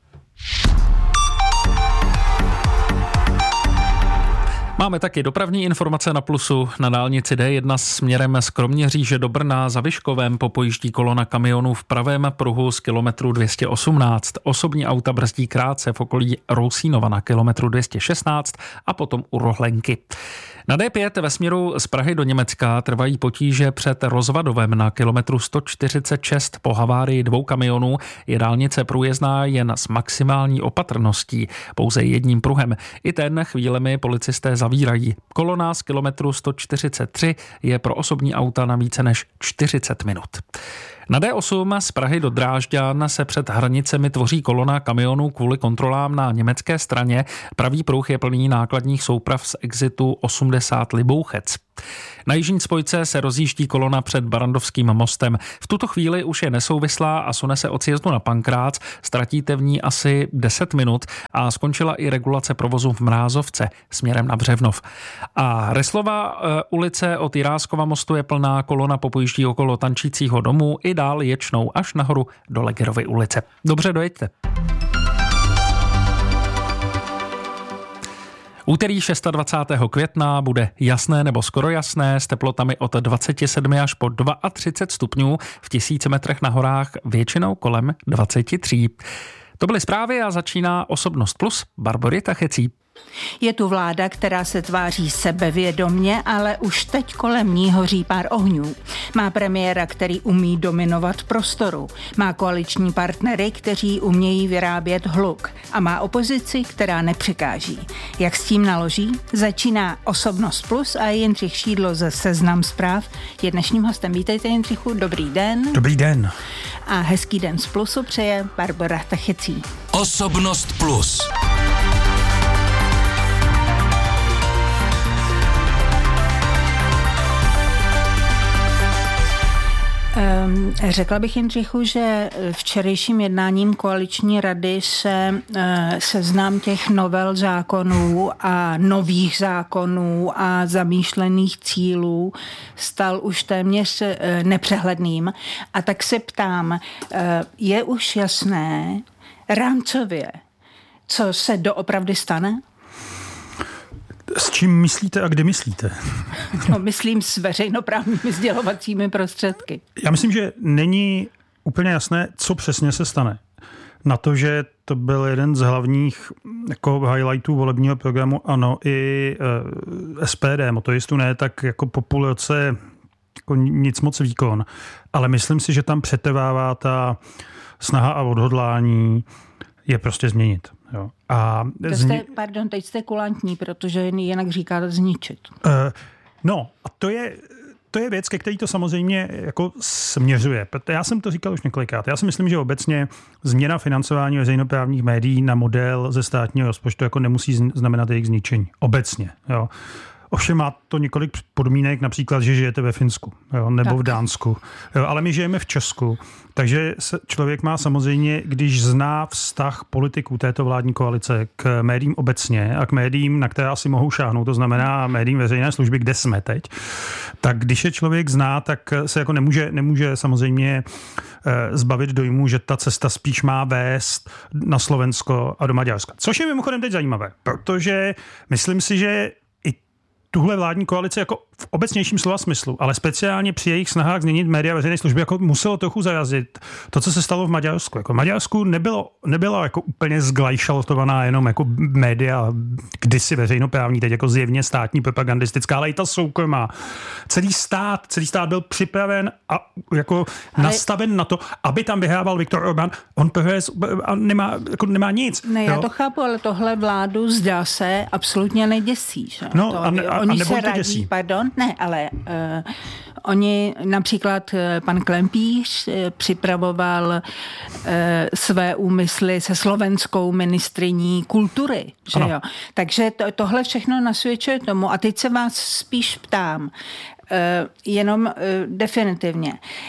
Máme taky dopravní informace na Plusu. Na dálnici D jedna směrem z Kroměříže do Brna za Vyškovem popojíždí kolona kamionů v pravém pruhu z kilometru dvě stě osmnáct. Osobní auta brzdí krátce v okolí Rousínova na kilometru dvě stě šestnáct a potom u Rohlenky. Na D pět ve směru z Prahy do Německa trvají potíže před Rozvadovem na kilometru sto čtyřicet šest. Po havárii dvou kamionů je dálnice průjezdná jen s maximální opatrností, pouze jedním pruhem. I ten chvílemi policisté zavírají. Kolona z kilometru sto čtyřicet tři je pro osobní auta na více než čtyřicet minut. Na D osm z Prahy do Drážďan se před hranicemi tvoří kolona kamionů kvůli kontrolám na německé straně. Pravý pruh je plný nákladních souprav z exitu osmdesát Libouchec. Na jižní spojce se rozjíždí kolona před Barandovským mostem. V tuto chvíli už je nesouvislá a sune se od sjezdu na Pankrác. Ztratíte v ní asi deset minut a skončila i regulace provozu v Mrázovce směrem na Břevnov. A Reslova ulice od Jiráskova mostu je plná, kolona popojíždí okolo Tančícího domu i dál ječnou až nahoru do Legerovy ulice. Dobře, dojeďte. Úterý dvacátého šestého května bude jasné nebo skoro jasné s teplotami od dvacet sedm až po třicet dva stupňů, v tisíci metrech na horách většinou kolem dvacet tři. To byly zprávy a začíná Osobnost plus. Barbory Tachecí.
Je tu vláda, která se tváří sebevědomně, ale už teď kolem ní hoří pár ohňů. Má premiéra, který umí dominovat prostoru. Má koaliční partnery, kteří umějí vyrábět hluk. A má opozici, která nepřekáží. Jak s tím naloží? Začíná Osobnost plus a Jindřich Šídlo ze Seznam Zpráv je dnešním hostem. Vítejte, Jindřichu, dobrý den.
Dobrý den.
A hezký den z Plusu přeje Barbora Tachecí.
Osobnost plus.
Řekla bych, Jindřichu, že včerejším jednáním koaliční rady se seznam těch novel zákonů a nových zákonů a zamýšlených cílů stal už téměř nepřehledným. A tak se ptám, je už jasné rámcově, co se doopravdy stane?
S čím myslíte a kdy myslíte?
No, myslím s veřejnoprávními sdělovacími prostředky.
Já myslím, že není úplně jasné, co přesně se stane. Na to, že to byl jeden z hlavních jako highlightů volebního programu ANO i e, S P D, motoristů ne, tak jako populace jako nic moc výkon. Ale myslím si, že tam přetrvává ta snaha a odhodlání je prostě změnit. Jo. A
jste, zni... Pardon, teď jste kulantní, protože jinak říkáte zničit.
Uh, no a to je, to je věc, ke který to samozřejmě jako směřuje. Já jsem to říkal už několikrát. Já si myslím, že obecně změna financování veřejnoprávních médií na model ze státního rozpočtu jako nemusí znamenat jejich zničení. Obecně. Jo. Ovšem má to několik podmínek, například, že žijete ve Finsku, jo, nebo tak v Dánsku. Jo, ale my žijeme v Česku, takže člověk má samozřejmě, když zná vztah politiků této vládní koalice k médiím obecně a k médiím, na které asi mohou šáhnout, to znamená médiím veřejné služby, kde jsme teď, tak když je člověk zná, tak se jako nemůže, nemůže samozřejmě zbavit dojmu, že ta cesta spíš má vést na Slovensko a do Maďarska. Což je mimochodem teď zajímavé, protože myslím si, že tuhle vládní koalice jako v obecnějším slova smyslu, ale speciálně při jejich snahách změnit média veřejné služby jako muselo trochu zarazit to, co se stalo v Maďarsku. Jako v Maďarsku nebylo, nebyla jako úplně zglajšaltovaná jenom jako média kdysi veřejnoprávní, teď jako zjevně státní propagandistická, ale i ta soukromá. Celý stát, celý stát byl připraven a jako ale nastaven na to, aby tam vyhrával Viktor Orbán. On prohres a nemá, jako nemá nic.
Ne, já to chápu, ale tohle vládu zdá se absolutně neděsí. Že?
No,
to,
a, ne, a,
oni
a
se radí,
děsí.
Pardon, ne, ale uh, oni, například pan Klempíř připravoval uh, své úmysly se slovenskou ministryní kultury, že jo? Takže to, tohle všechno nasvědčuje tomu. A teď se vás spíš ptám, uh, jenom uh, definitivně.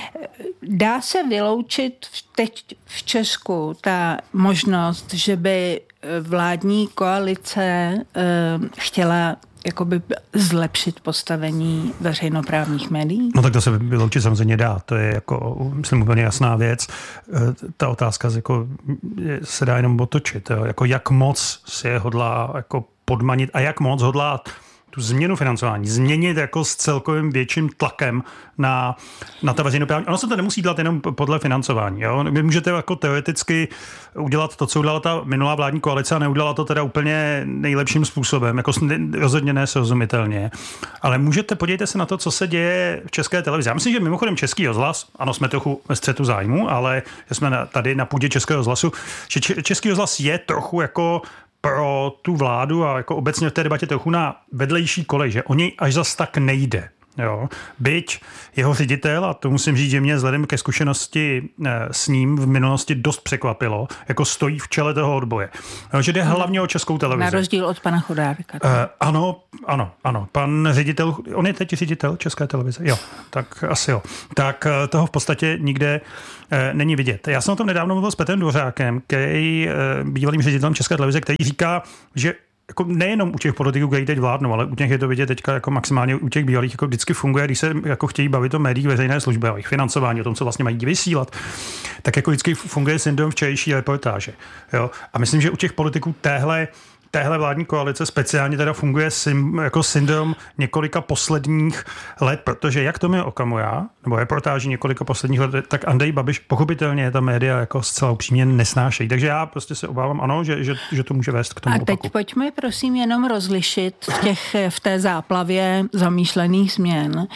Dá se vyloučit teď v Česku ta možnost, že by vládní koalice uh, chtěla jakoby zlepšit postavení veřejnoprávních médií?
No tak to se vyloučit samozřejmě dá. To je jako, myslím, úplně jasná věc. Ta otázka jako, se dá jenom otočit. Jo. Jako jak moc si je hodlá jako podmanit a jak moc hodlá tu změnu financování změnit jako s celkovým větším tlakem na, na ta veřejnoprávní. Ono se to nemusí dělat jenom podle financování. Jo? Vy můžete jako teoreticky udělat to, co udělala ta minulá vládní koalice a neudělala to teda úplně nejlepším způsobem, jako rozhodně ne srozumitelně. Ale můžete, podívejte se na to, co se děje v České televizi. Já myslím, že mimochodem Český rozhlas, ano, jsme trochu ve střetu zájmu, ale jsme tady na půdě Českého rozhlasu, že Český rozhlas je trochu jako pro tu vládu a jako obecně v té debatě trochu na vedlejší kolej, že o něj až zas tak nejde. Jo. Byť jeho ředitel, a to musím říct, že mě vzhledem ke zkušenosti s ním v minulosti dost překvapilo, jako stojí v čele toho odboje. Jo, že jde hlavně o Českou televizi.
Na rozdíl od pana Chodárka.
Uh, ano, ano, ano. Pan ředitel, on je teď ředitel České televize? Jo, tak asi jo. Tak uh, toho v podstatě nikde uh, není vidět. Já jsem o tom nedávno mluvil s Petrem Dvořákem, který uh, bývalým ředitelem České televize, který říká, že jako nejenom u těch politiků, kteří teď vládnou, ale u těch je to vidět teďka jako maximálně u těch bývalých jako vždycky funguje, když se jako chtějí bavit o médiích veřejné služby, o jejich financování, o tom, co vlastně mají vysílat, tak jako vždycky funguje syndrom včerejší reportáže. Jo? A myslím, že u těch politiků téhle téhle vládní koalice speciálně teda funguje sim, jako syndrom několika posledních let, protože jak Tomio Okamura, nebo reportáži několika posledních let, tak Andrej Babiš pochopitelně ta média jako zcela upřímně nesnášejí. Takže já prostě se obávám, ano, že, že, že to může vést k tomu
A teď
opaku.
Pojďme prosím jenom rozlišit v, těch, v té záplavě zamýšlených změn,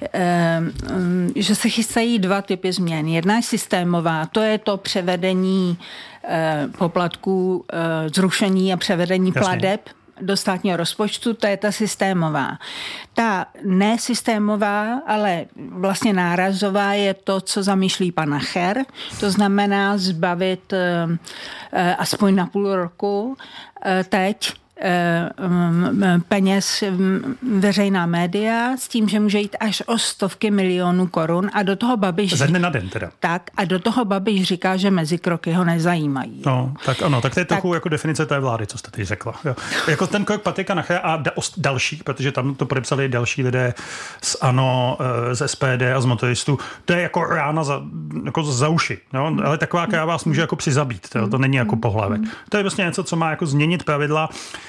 že se chystají dva typy změn. Jedna je systémová, to je to převedení poplatků, zrušení a převedení pladeb do státního rozpočtu, to je ta systémová. Ta nesystémová, ale vlastně nárazová je to, co zamýšlí pan Nacher, to znamená zbavit aspoň na půl roku teď peněz veřejná média s tím, že může jít až o stovky milionů korun a do toho Babiš...
Ze dne na den teda.
Tak a do toho Babiš říká, že mezikroky ho nezajímají.
No, tak ano, tak to je tak... trochu jako definice té vlády, co jste teď řekla. Jo. Jako ten krok Patrika Nachera a da, další, protože tam to podepsali další lidé z ANO, z S P D a z motoristů, to je jako rána za, jako za uši, jo? Ale taková, která vás může jako přizabít, to, to není jako pohlavek. To je vlastně něco, co má jako změnit pravidla.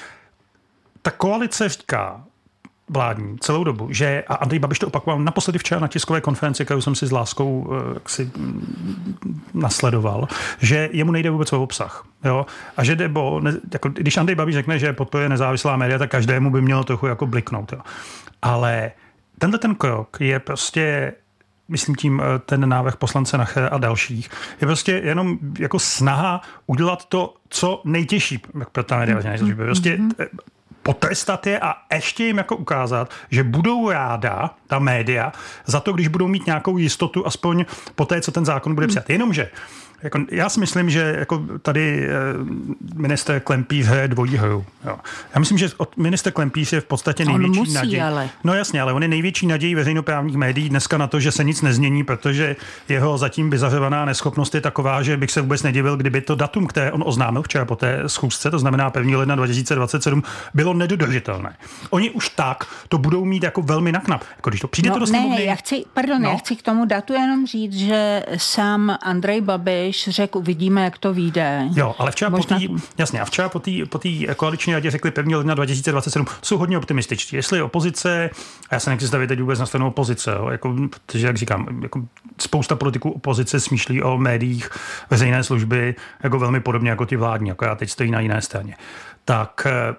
Ta koalice říká vládní celou dobu, že, a Andrej Babiš to opakoval naposledy včera na tiskové konferenci, kterou jsem si s láskou jak si nasledoval, že jemu nejde vůbec o obsah. Jo? A že nebo, ne, jako, když Andrej Babiš řekne, že podporuje nezávislá média, tak každému by mělo trochu jako bliknout. Jo? Ale tenhle ten krok je prostě, myslím tím ten návrh poslance Nachera a dalších, je prostě jenom jako snaha udělat to, co nejtěžší pro ta média veřejné služby. Prostě potrestat je a ještě jim jako ukázat, že budou ráda ta média za to, když budou mít nějakou jistotu aspoň po té, co ten zákon bude přijat. Jenomže jako, já si myslím, že jako tady minister Klempíř hraje dvojí hru. Jo. Já myslím, že minister Klempíř je v podstatě největší
musí,
naděj.
Ale.
No jasně, ale on je největší nadějí veřejnoprávních médií dneska na to, že se nic nezmění, protože jeho zatím vyzařovaná neschopnost je taková, že bych se vůbec nedivil, kdyby to datum, které on oznámil včera po té schůzce, to znamená prvního ledna dva tisíce dvacet sedm, bylo nedodržitelné. Oni už tak to budou mít jako velmi naknap. Jako když to přijde
no,
to do
ne,
sněmovny.
já chci, pardon, no. já chci k tomu datu jenom říct, že sám Andrej Babiš řekl, uvidíme, jak to vyjde.
Jo, ale včera Možná... po tý, jasně, a včera po té po koaliční radě řekli prvního ledna dva tisíce dvacet sedm, jsou hodně optimističtí. Jestli opozice, a já se nechci stavit teď vůbec na stranu opozice, jo, jako, protože, jak říkám, jako spousta politiků opozice smýšlí o médiích veřejné služby jako velmi podobně jako ty vládní, jako já teď stojí na jiné straně. Tak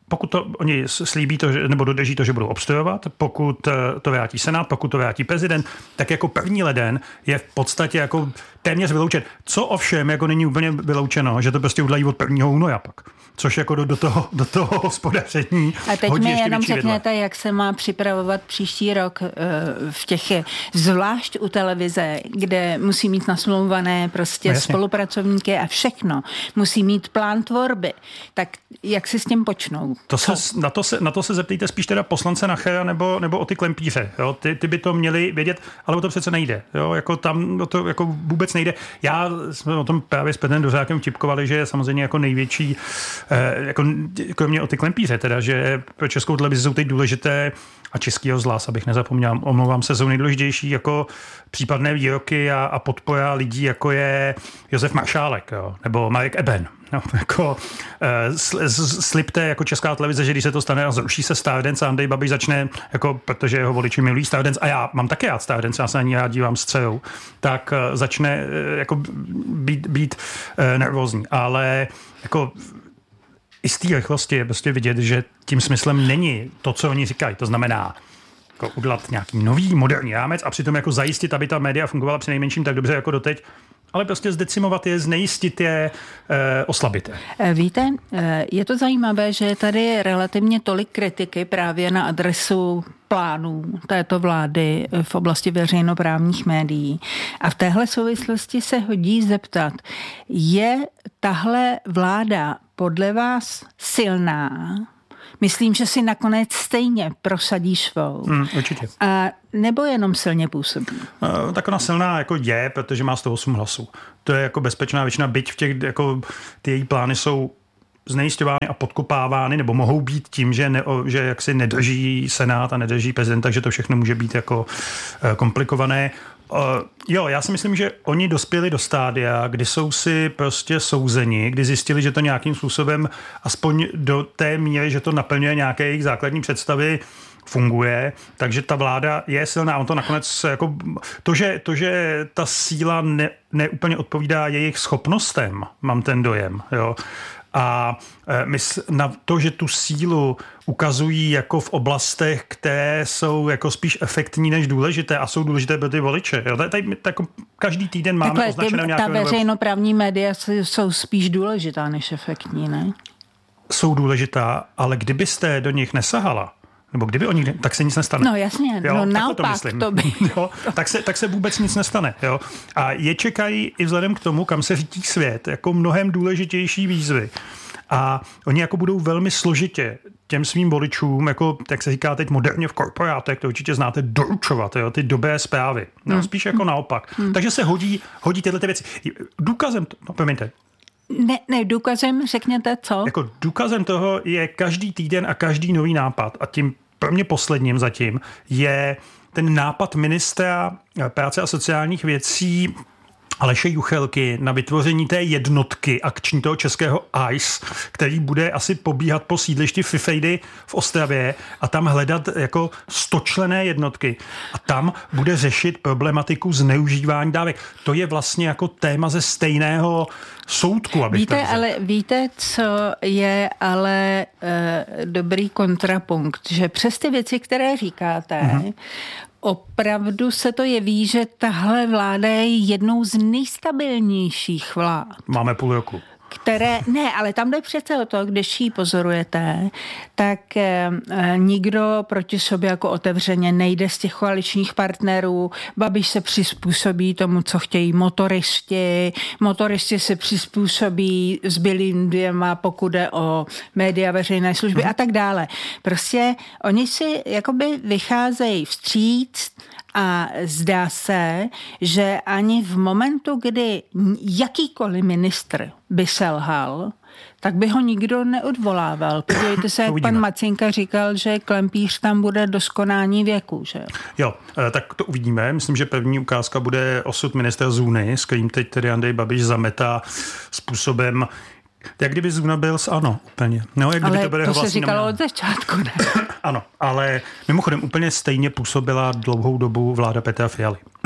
pokud to oni slíbí to, že, nebo dodrží to, že budou obstojovat, pokud to vrátí Senát, pokud to vrátí prezident, tak jako první leden je v podstatě jako téměř vyloučen. Co ovšem jako není úplně vyloučeno, že to prostě udělají od prvního února pak. Což jako do, do toho, do toho hospodaření.
A teď
hodí
mi
ještě
jenom
větší
řekněte,
vidle.
jak se má připravovat příští rok v těch, zvlášť u televize, kde musí mít nasmlouvané prostě
no,
spolupracovníky a všechno. Musí mít plán tvorby. Tak jak si s tím počnou?
To se, na, to se, na to se zeptejte spíš teda poslance Nachera nebo, nebo o ty klempíře. Jo? Ty, ty by to měli vědět, ale o to přece nejde. Jo? Jako tam o to jako vůbec nejde. Já jsme o tom právě s Petrem Dvořákem vtipkovali, že je samozřejmě jako největší eh, jako, kromě o ty klempíře, teda, že pro Českou televizi jsou teď důležité a Český rozhlas, abych nezapomněl, omlouvám se, jsou nejdůležitější jako případné výroky a, a podpora lidí, jako je Josef Maršálek, jo? Nebo Marek Eben. No, jako, uh, slibte jako Česká televize, že když se to stane a zruší se Stardance a Andrej Babiš začne, jako, protože jeho voliči milují Stardance a já mám také rád Stardance, já se na ní rád dívám s dcerou, tak uh, začne uh, jako být, být uh, nervózní. Ale jako i z té rychlosti je prostě vidět, že tím smyslem není to, co oni říkají. To znamená jako udělat nějaký nový, moderní rámec a přitom jako zajistit, aby ta média fungovala přinejmenším tak dobře jako doteď, ale prostě zdecimovat je, znejistit je, e, oslabit je.
Víte, je to zajímavé, že je tady relativně tolik kritiky právě na adresu plánů této vlády v oblasti veřejnoprávních médií. A v téhle souvislosti se hodí zeptat, je tahle vláda podle vás silná? Myslím, že si nakonec stejně prosadí svou.
Hmm, určitě.
A nebo jenom silně působí?
No, tak ona silná jako je, protože má sto osm hlasů. To je jako bezpečná většina, byť v těch, jako ty její plány jsou znejisťovány a podkopávány, nebo mohou být tím, že, ne, že jaksi nedrží Senát a nedrží prezident, takže to všechno může být jako komplikované. Uh, jo, já si myslím, že oni dospěli do stádia, kdy jsou si prostě souzeni, kdy zjistili, že to nějakým způsobem aspoň do té míry, že to naplňuje nějaké jejich základní představy, funguje, takže ta vláda je silná. On to nakonec jako to, že, to, že ta síla ne, neúplně odpovídá jejich schopnostem, mám ten dojem, jo. A mysl, na to, že tu sílu ukazují jako v oblastech, které jsou jako spíš efektní než důležité a jsou důležité pro ty voliče. Jo? Tady, tady jako každý týden máme
takhle,
označené
ty,
nějaké...
Ta veřejnoprávní média jsou spíš důležitá než efektní, ne?
Jsou důležitá, ale kdybyste do nich nesahala, nebo kdyby oni, tak se nic nestane.
No jasně,
jo,
no naopak
to,
to by.
Jo, tak, se, tak se vůbec nic nestane. Jo. A je čekají i vzhledem k tomu, kam se řítí svět, jako mnohem důležitější výzvy. A oni jako budou velmi složitě těm svým voličům, jako, jak se říká teď moderně v korporátech, to určitě znáte, doručovat, jo, ty dobré zprávy. No, hmm. Spíš jako naopak. Hmm. Takže se hodí, hodí tyhle ty věci. Důkazem, no promiňte,
Ne, ne, důkazem řekněte co?
Jako důkazem toho je každý týden a každý nový nápad a tím pro mě posledním zatím je ten nápad ministra práce a sociálních věcí Aleše Juchelky na vytvoření té jednotky akční toho českého I C E, který bude asi pobíhat po sídlišti Fifejdy v Ostravě a tam hledat jako stočlenné jednotky. A tam bude řešit problematiku zneužívání dávek. To je vlastně jako téma ze stejného soudku, abych
víte,
tak řekl.
ale víte, co je ale e, dobrý kontrapunkt, že přes ty věci, které říkáte, mm-hmm. opravdu se to jeví, že tahle vláda je jednou z nejstabilnějších vlád.
Máme půl roku.
Které, ne, ale tam jde přece o to, když ji pozorujete, tak e, nikdo proti sobě jako otevřeně nejde z těch koaličních partnerů. Babiš se přizpůsobí tomu, co chtějí motoristi, motoristi se přizpůsobí zbylým dvěma, pokud jde o média, veřejné služby hmm. a tak dále. Prostě oni si jakoby vycházejí vstříc a zdá se, že ani v momentu, kdy jakýkoliv ministr by selhal, tak by ho nikdo neodvolával. Podívejte se, jak pan Macinka říkal, že Klempíř tam bude do skonání věku, že?
Jo, tak to uvidíme. Myslím, že první ukázka bude osud ministra Zůny, s kterým teď tedy Andrej Babiš zametá způsobem, jak kdyby Zuna byl s ANO úplně. No, jak
ale
to, bude
to se říkalo
nominál.
Od začátku, ne?
Ano, ale mimochodem úplně stejně působila dlouhou dobu vláda Petra Fialy.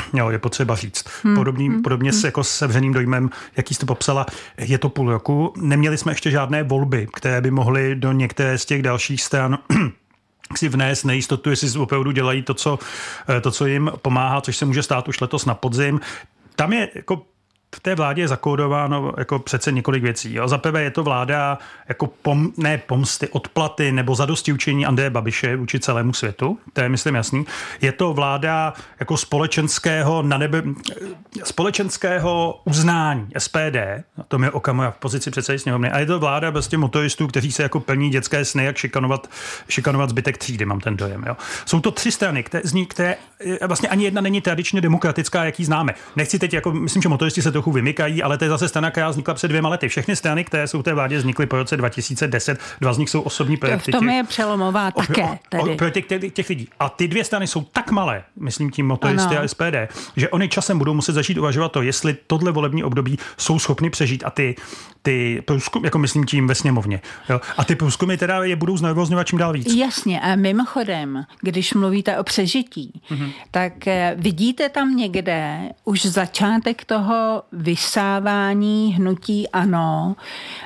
jo, je potřeba říct.
Hmm.
Podobný,
hmm.
Podobně
hmm.
s, jako s sevřeným dojmem, jaký jsi to popsala, je to půl roku. Neměli jsme ještě žádné volby, které by mohly do některé z těch dalších stran si vnést nejistotu, jestli opravdu dělají to co, to, co jim pomáhá, což se může stát už letos na podzim. Tam je jako v té vládě je zakódováno jako přece několik věcí. Jo. Za prvé je to vláda jako pom, ne pomsty, odplaty nebo zadostiučinění Andreje Babiše vůči celému světu. To je, myslím, jasný. Je to vláda jako společenského, na nebe, společenského uznání S P D, to je Okamura v pozici předsedy sněmovny, a je to vláda prostě motoristů, kteří se jako plní dětské sny, jak šikanovat, šikanovat zbytek třídy, mám ten dojem. Jo. Jsou to tři strany, které, z ní, které vlastně ani jedna není tradičně demokratická, jaký známe. Nechci teď, jako, myslím, že motoristi se trochu vymykají, ale to je zase strana, která vznikla před dvěma lety. Všechny strany, které jsou v té vládě, vznikly po roce dva tisíce deset. Dva z nich jsou osobní projekty.
To v tom je přelomová také.
Projekty těch, těch lidí. A ty dvě strany jsou tak malé, myslím tím motoristy a S P D, že oni časem budou muset začít uvažovat to, jestli tohle volební období jsou schopni přežít. A ty, ty průzkumy, jako myslím tím ve sněmovně. Jo? A ty průzkumy teda je budou znervozňovat čím dál víc.
Jasně. A mimochodem, když mluvíte o přežití, mm-hmm. tak vidíte tam někde už začátek toho vysávání hnutí ANO,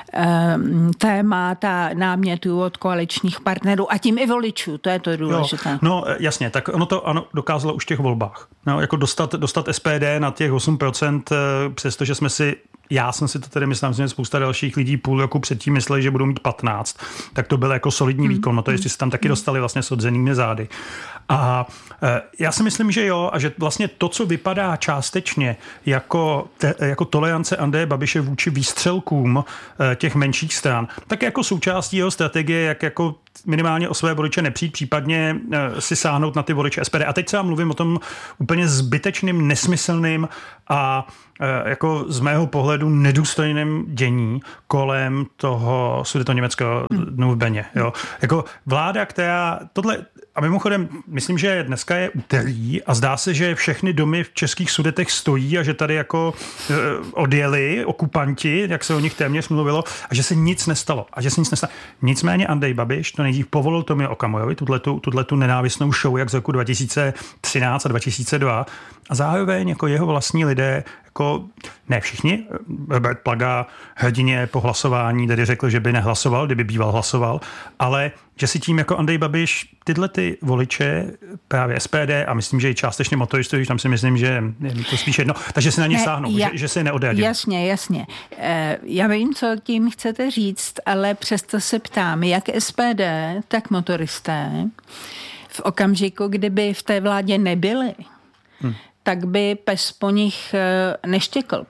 témata námětů od koaličních partnerů a tím i voličů, to je to důležité.
Jo, no jasně, tak ono to ano, dokázalo už v těch volbách. No, jako dostat, dostat S P D na těch osm procent, přestože jsme si Já jsem si to tedy myslím, že spousta dalších lidí půl roku předtím mysleli, že budou mít patnáct. Tak to byl jako solidní výkon. No to jestli se tam taky dostali vlastně s odzenými zády. A e, já si myslím, že jo, a že vlastně to, co vypadá částečně jako, te, jako tolerance Andreje Babiše vůči výstřelkům e, těch menších stran, tak jako součástí jeho strategie, jak jako minimálně o své voliče nepřijít, případně e, si sáhnout na ty voliče S P D. A teď se vám mluvím o tom úplně zbytečným, nesmyslným a e, jako z mého pohledu nedůstojným dění kolem toho sudetoněmeckého dnu v Beně. Jo. Jako vláda, která tohle, a mimochodem, myslím, že dneska je úterý a zdá se, že všechny domy v českých Sudetech stojí a že tady jako e, odjeli okupanti, jak se o nich téměř mluvilo, a že se nic nestalo. A že se nic nestalo. Nicméně Andrej Babiš to nejdřív povolil Tomio Okamurovi, tuhletu, tuhletu nenávistnou show, jak z roku dva tisíce třináct a dva tisíce dva, a zároveň jako jeho vlastní lidé, jako ne všichni, Robert Plaga hrdině po hlasování tedy řekl, že by nehlasoval, kdyby býval hlasoval, ale že si tím jako Andrej Babiš tyhle ty voliče, právě S P D a myslím, že i částečně motoristů, když tam si myslím, že je to spíš jedno, takže si na ně ne, sáhnou, ja, že, že se neodradí.
Jasně, jasně. Já vím, co tím chcete říct, ale přesto se ptám, jak S P D, tak motoristé v okamžiku, kdyby v té vládě nebyli, hmm. tak by pes po nich neštěkl,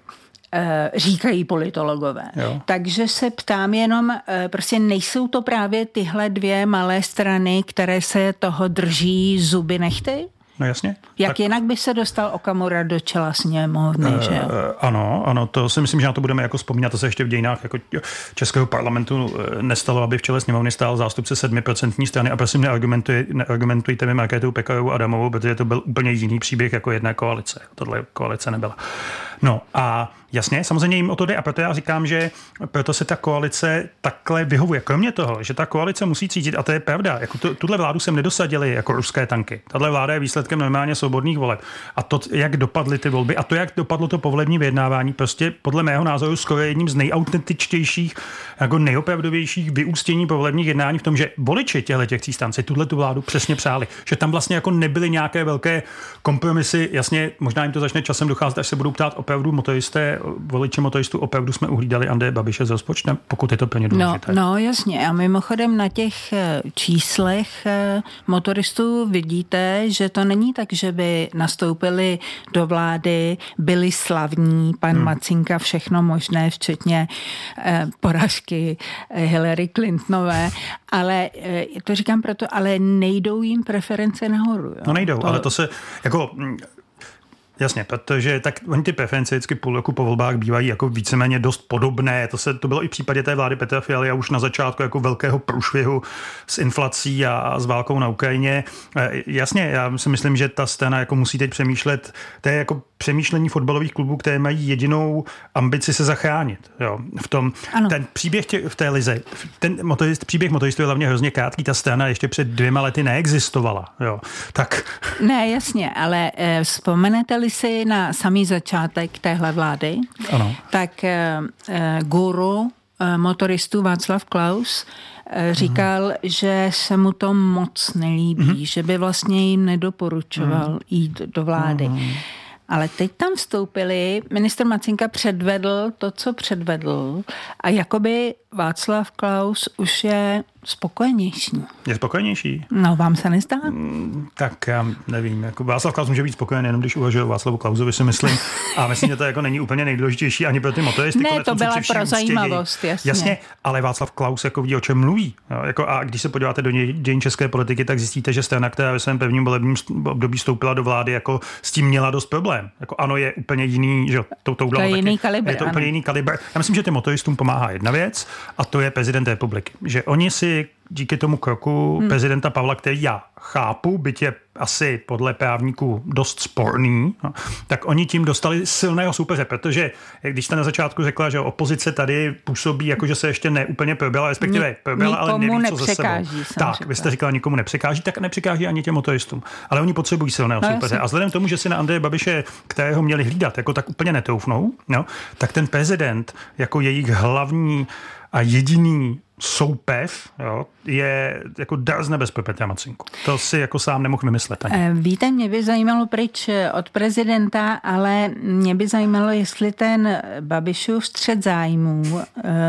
říkají politologové. Jo. Takže se ptám jenom, prostě nejsou to právě tyhle dvě malé strany, které se toho drží zuby nechty?
No jasně.
Jak
tak...
jinak by se dostal Okamura do čela sněmovny, uh, že jo?
Ano, ano, to si myslím, že na to budeme jako vzpomínat, to se ještě v dějinách jako českého parlamentu nestalo, aby v čele sněmovny stál zástupce sedmiprocentní strany a prosím neargumentuj, neargumentujte mi Markétou Pekarovou Adamovou, protože to byl úplně jiný příběh jako jedné koalice. Tohle koalice nebyla. No a jasně, samozřejmě jim o to jde a proto já říkám, že proto se ta koalice takhle vyhovuje. Kromě toho, že ta koalice musí cítit, a to je pravda, jako tu, tuhle vládu sem nedosadili jako ruské tanky. Tahle vláda je výsledkem normálně svobodných voleb. A to, jak dopadly ty volby a to, jak dopadlo to povolební vyjednávání, prostě podle mého názoru skoro jedním z nejautentičtějších, jako nejopravdovějších vyústění povolebních jednání v tom, že voliči těchto těch tří stran si tuhle tu vládu přesně přáli. Že tam vlastně jako nebyly nějaké velké kompromisy. Jasně, možná jim to začne časem docházet, až se budou ptát opravdu motoristé, voliči motoristů, opravdu jsme uhlídali Andreje Babiše s rozpočtem, pokud je to plně důležité.
No, no jasně. A mimochodem na těch číslech motoristů vidíte, že to není tak, že by nastoupili do vlády, byli slavní, pan hmm. Macinka, všechno možné, včetně eh, porážky Hillary Clintonové, ale eh, to říkám proto, ale nejdou jim preference nahoru. Jo?
No nejdou,
to...
ale to se jako... Jasně, protože tak oni ty preference vždycky půl roku po volbách bývají jako víceméně dost podobné. To se to bylo i v případě té vlády Petra Fialy a už na začátku jako velkého průšvihu s inflací a, a s válkou na Ukrajině. Jasně, já si myslím, že ta strana jako musí teď přemýšlet, to je jako přemýšlení fotbalových klubů, které mají jedinou ambici se zachránit. Jo. V tom, ten příběh tě, v té lize, ten motorist, příběh motoristů je hlavně hrozně krátký, ta strana ještě před dvěma lety neexistovala. Jo. Tak.
Ne, jasně, ale eh, vzpomenete-li vzpomněli si na samý začátek téhle vlády,
ano.
tak eh, guru eh, motoristů Václav Klaus eh, říkal, mm. že se mu to moc nelíbí, mm. že by vlastně jim nedoporučoval mm. jít do vlády. Mm. Ale teď tam vstoupili, ministr Macinka předvedl to, co předvedl a jakoby Václav Klaus už je spokojenější.
Je spokojenější?
No, vám se nezdá?
Mm, tak já nevím. Jako Václav Klaus může být spokojený, jenom když uvažuje o Václavu Klausovi, si myslím. A myslím, že to jako není úplně nejdůležitější ani pro ty motoristy.
Ne, to byla pro zajímavost, jasně.
Jasně, ale Václav Klaus jako ví, o čem mluví. Jo, jako, a když se podíváte do dějin české politiky, tak zjistíte, že strana, která ve svém prvním volebním období vstoupila do vlády, jako s tím měla dost problém. Jako ano, je úplně jiný, že to, to,
to je jiný kalibr.
Je to úplně jiný kalibr. Já myslím, že těm motoristům pomáhá jedna věc, a to je prezident republiky. Že oni si díky tomu kroku hmm. prezidenta Pavla, který já chápu, byť je asi podle právníků dost sporný, no, tak oni tím dostali silného soupeře, protože když jste na začátku řekla, že opozice tady působí, jako že se ještě neúplně proběla, respektive proběla, ale neví, co za sebou. Tak, řekla. Vy jste říkala, nikomu nepřekáží, tak nepřekáží ani těm motoristům. Ale oni potřebují silného no, soupeře. Jasný. A vzhledem k tomu, že si na Andreje Babiše, kterého měli hlídat, jako tak úplně netoufnou, no, tak ten prezident jako jejich hlavní a jediný soupev, jo, je jako dar z nebes pro Petra Macinku. To si jako sám nemohl vymyslet. Ani.
Víte, mě by zajímalo pryč od prezidenta, ale mě by zajímalo, jestli ten Babišův střet zájmů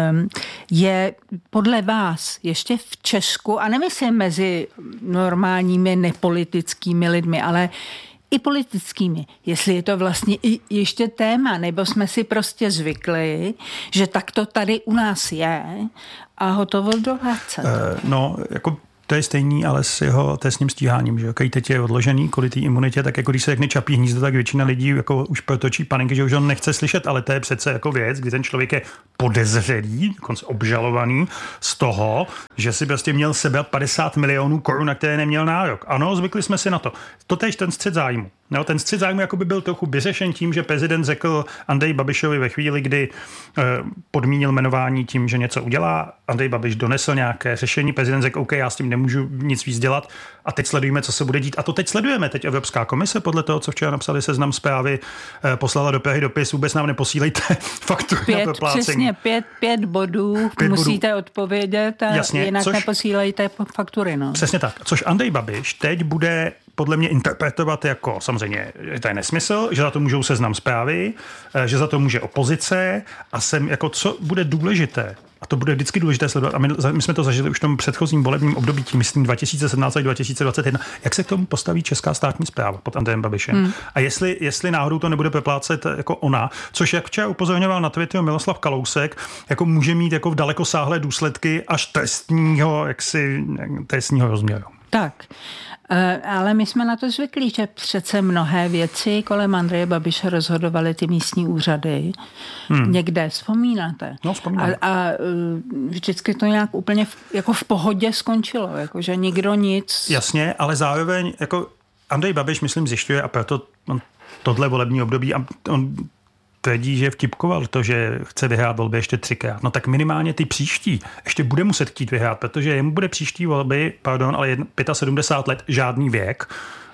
je podle vás ještě v Česku, a nemyslím mezi normálními nepolitickými lidmi, ale i politickými. Jestli je to vlastně i ještě téma, nebo jsme si prostě zvykli, že tak to tady u nás je a hotovo do háce.
Uh, no, jako to je stejný, ale s jeho trestním stíháním, že když teď je odložený kvůli té imunitě, tak jako když se řekne Čapí hnízdo, tak většina lidí jako už protočí panenky, že už on nechce slyšet, ale to je přece jako věc, kdy ten člověk je podezřelý, dokonce obžalovaný z toho, že si prostě měl sebrat padesát milionů korun, na které neměl nárok. Ano, zvykli jsme si na to. Totéž ten střet zájmu. No, ten střet zájmu jako by byl trochu vyřešen tím, že prezident řekl Andreji Babišovi ve chvíli, kdy eh, podmínil jmenování tím, že něco udělá. Andrej Babiš donesl nějaké řešení, prezident řekl, OK, já s tím nemůžu nic víc dělat a teď sledujeme, co se bude dít. A to teď sledujeme. Teď Evropská komise, podle toho, co včera napsali Seznam Zprávy, eh, poslala do Prahy dopis, vůbec nám neposílejte faktury
pět,
na proplácení.
Přesně pět, pět bodů pět musíte bodů. odpovědět a Jasně, jinak což, neposílejte faktury. No.
Přesně tak. Což Andrej Babiš teď bude podle mě interpretovat jako samozřejmě, že to je nesmysl, že za to můžou Seznam Zprávy, že za to může opozice a sem jako co bude důležité. A to bude vždycky důležité sledovat. A my, my jsme to zažili už v tom předchozím volebním období, tím myslím dva tisíce sedmnáct až dva tisíce dvacet jedna. Jak se k tomu postaví česká státní správa pod Andrejem Babišem? Hmm. A jestli, jestli náhodou to nebude proplácet jako ona, což jak včera upozorňoval na Twitteru Miroslav Kalousek, jako může mít jako dalekosáhlé důsledky až trestního, jaksi, trestního rozměru.
Tak, ale my jsme na to zvyklí, že přece mnohé věci kolem Andreje Babiše rozhodovaly ty místní úřady. Hmm. Někde, vzpomínáte?
No, vzpomínám.
A, a vždycky to nějak úplně v, jako v pohodě skončilo, jako že nikdo nic...
Jasně, ale zároveň jako Andrej Babiš, myslím, zjišťuje a proto on, tohle volební období a on tvrdí, že vtipkoval to, že chce vyhrát volby ještě třikrát. No tak minimálně ty příští ještě bude muset chtít vyhrát, protože jemu bude příští volby, pardon, ale sedmdesát pět let, žádný věk.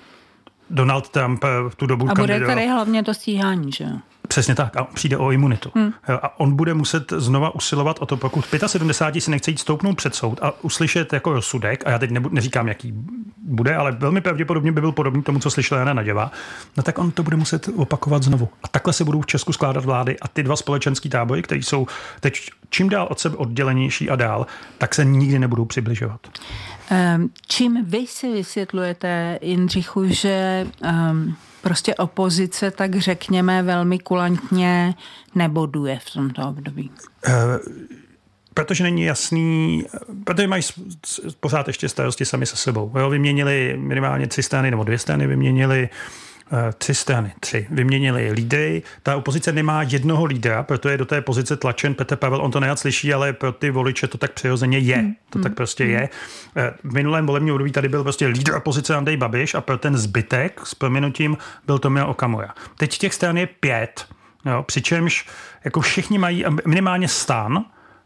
Donald Trump v tu dobu
A
kandidoval.
bude tady hlavně to stíhání, že jo?
Přesně tak. A přijde o imunitu. Hmm. A on bude muset znova usilovat o to, pokud sedmdesát pět si nechce jít stoupnout před soud a uslyšet jako rozsudek, a já teď nebu, neříkám, jaký bude, ale velmi pravděpodobně by byl podobný tomu, co slyšela Jana Naděva, no tak on to bude muset opakovat znovu. A takhle se budou v Česku skládat vlády a ty dva společenský tábory, které jsou teď čím dál od sebe oddělenější a dál, tak se nikdy nebudou přibližovat.
Um, čím vy si vysvětlujete, Jindřichu, že um, prostě opozice, tak řekněme, velmi kulantně neboduje v tomto období?
Uh, protože není jasný, protože mají pořád ještě starosti sami se sebou. Jo, vyměnili minimálně tři strany nebo dvě strany, vyměnili tři strany, tři. Vyměnili lídry. Ta opozice nemá jednoho lídra, proto je do té pozice tlačen Petr Pavel. On to nejad slyší, ale pro ty voliče to tak přirozeně je. Hmm. To tak prostě hmm. je. V minulém volebním období tady byl prostě lídr opozice Andrej Babiš a pro ten zbytek s prominutím byl Tomio Okamura. Teď těch stran je pět, jo, přičemž jako všichni mají minimálně STAN,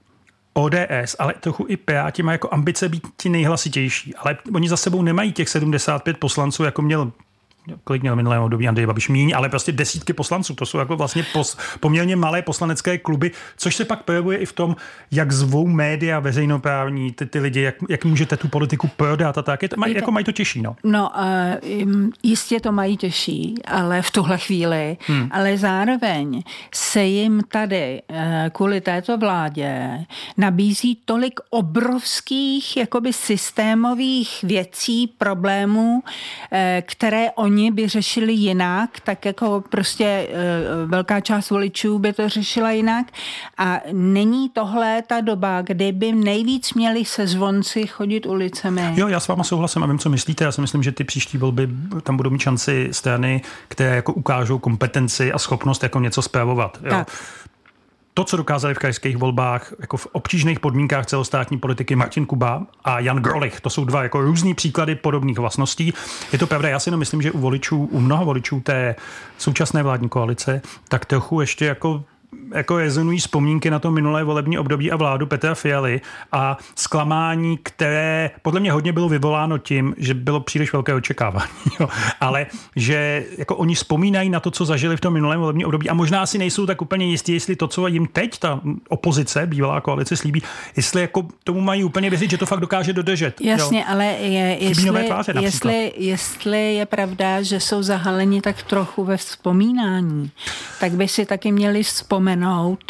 O D S, ale trochu i Piráti mají jako ambice být ti nejhlasitější, ale oni za sebou nemají těch sedmdesát pět poslanců, jako měl kolik měl minulém období Andrej Babiš, míň, ale prostě desítky poslanců, to jsou jako vlastně pos, poměrně malé poslanecké kluby, což se pak projevuje i v tom, jak zvou média veřejnoprávní, ty, ty lidi, jak, jak můžete tu politiku prodat a tak, je to, maj, jako mají to těžší, no.
No, uh, jistě to mají těžší, ale v tuhle chvíli, hmm. ale zároveň se jim tady uh, kvůli této vládě nabízí tolik obrovských jakoby systémových věcí, problémů, které oni by řešili jinak, tak jako prostě velká část voličů by to řešila jinak a není tohle ta doba, kdy by nejvíc měli se zvonci chodit ulicemi.
Jo, já s váma souhlasím a vím, co myslíte. Já si myslím, že ty příští volby, tam budou mít šanci strany, které jako ukážou kompetenci a schopnost jako něco spravovat. Jo. Tak. To, co dokázali v krajských volbách, jako v obtížných podmínkách celostátní politiky Martin Kuba a Jan Grolich, to jsou dva jako různý příklady podobných vlastností. Je to pravda, já si jenom myslím, že u voličů, u mnoha voličů té současné vládní koalice, tak trochu ještě jako jako rezonují vzpomínky na to minulé volební období a vládu Petra Fialy a zklamání, které podle mě hodně bylo vyvoláno tím, že bylo příliš velké očekávání. Jo. Ale že jako oni vzpomínají na to, co zažili v tom minulém volebním období a možná si nejsou tak úplně jistí, jestli to, co jim teď ta opozice, bývalá koalice slíbí, jestli jako tomu mají úplně věřit, že to fakt dokáže dodržet.
Jasně,
jo.
ale je, jestli, tváře, jestli, jestli je pravda, že jsou zahaleni tak trochu ve vzpomínání, tak by si taky měli vzpomenout,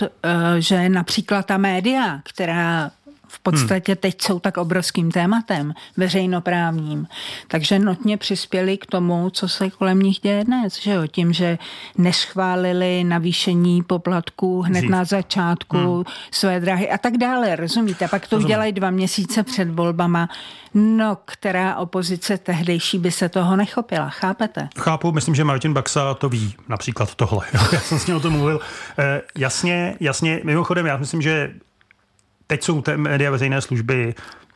že například ta média, která v podstatě teď jsou tak obrovským tématem veřejnoprávním, takže notně přispěli k tomu, co se kolem nich děje dnes, že jo? Tím, že neschválili navýšení poplatků hned Zív. na začátku hmm. své drahy a tak dále, rozumíte? Pak to udělají dva měsíce před volbama, no, která opozice tehdejší by se toho nechopila, chápete?
Chápu, myslím, že Martin Baxa to ví, například tohle. Já jsem s ním o tom mluvil. E, jasně, jasně, mimochodem, já myslím, že teď jsou ty média veřejné služby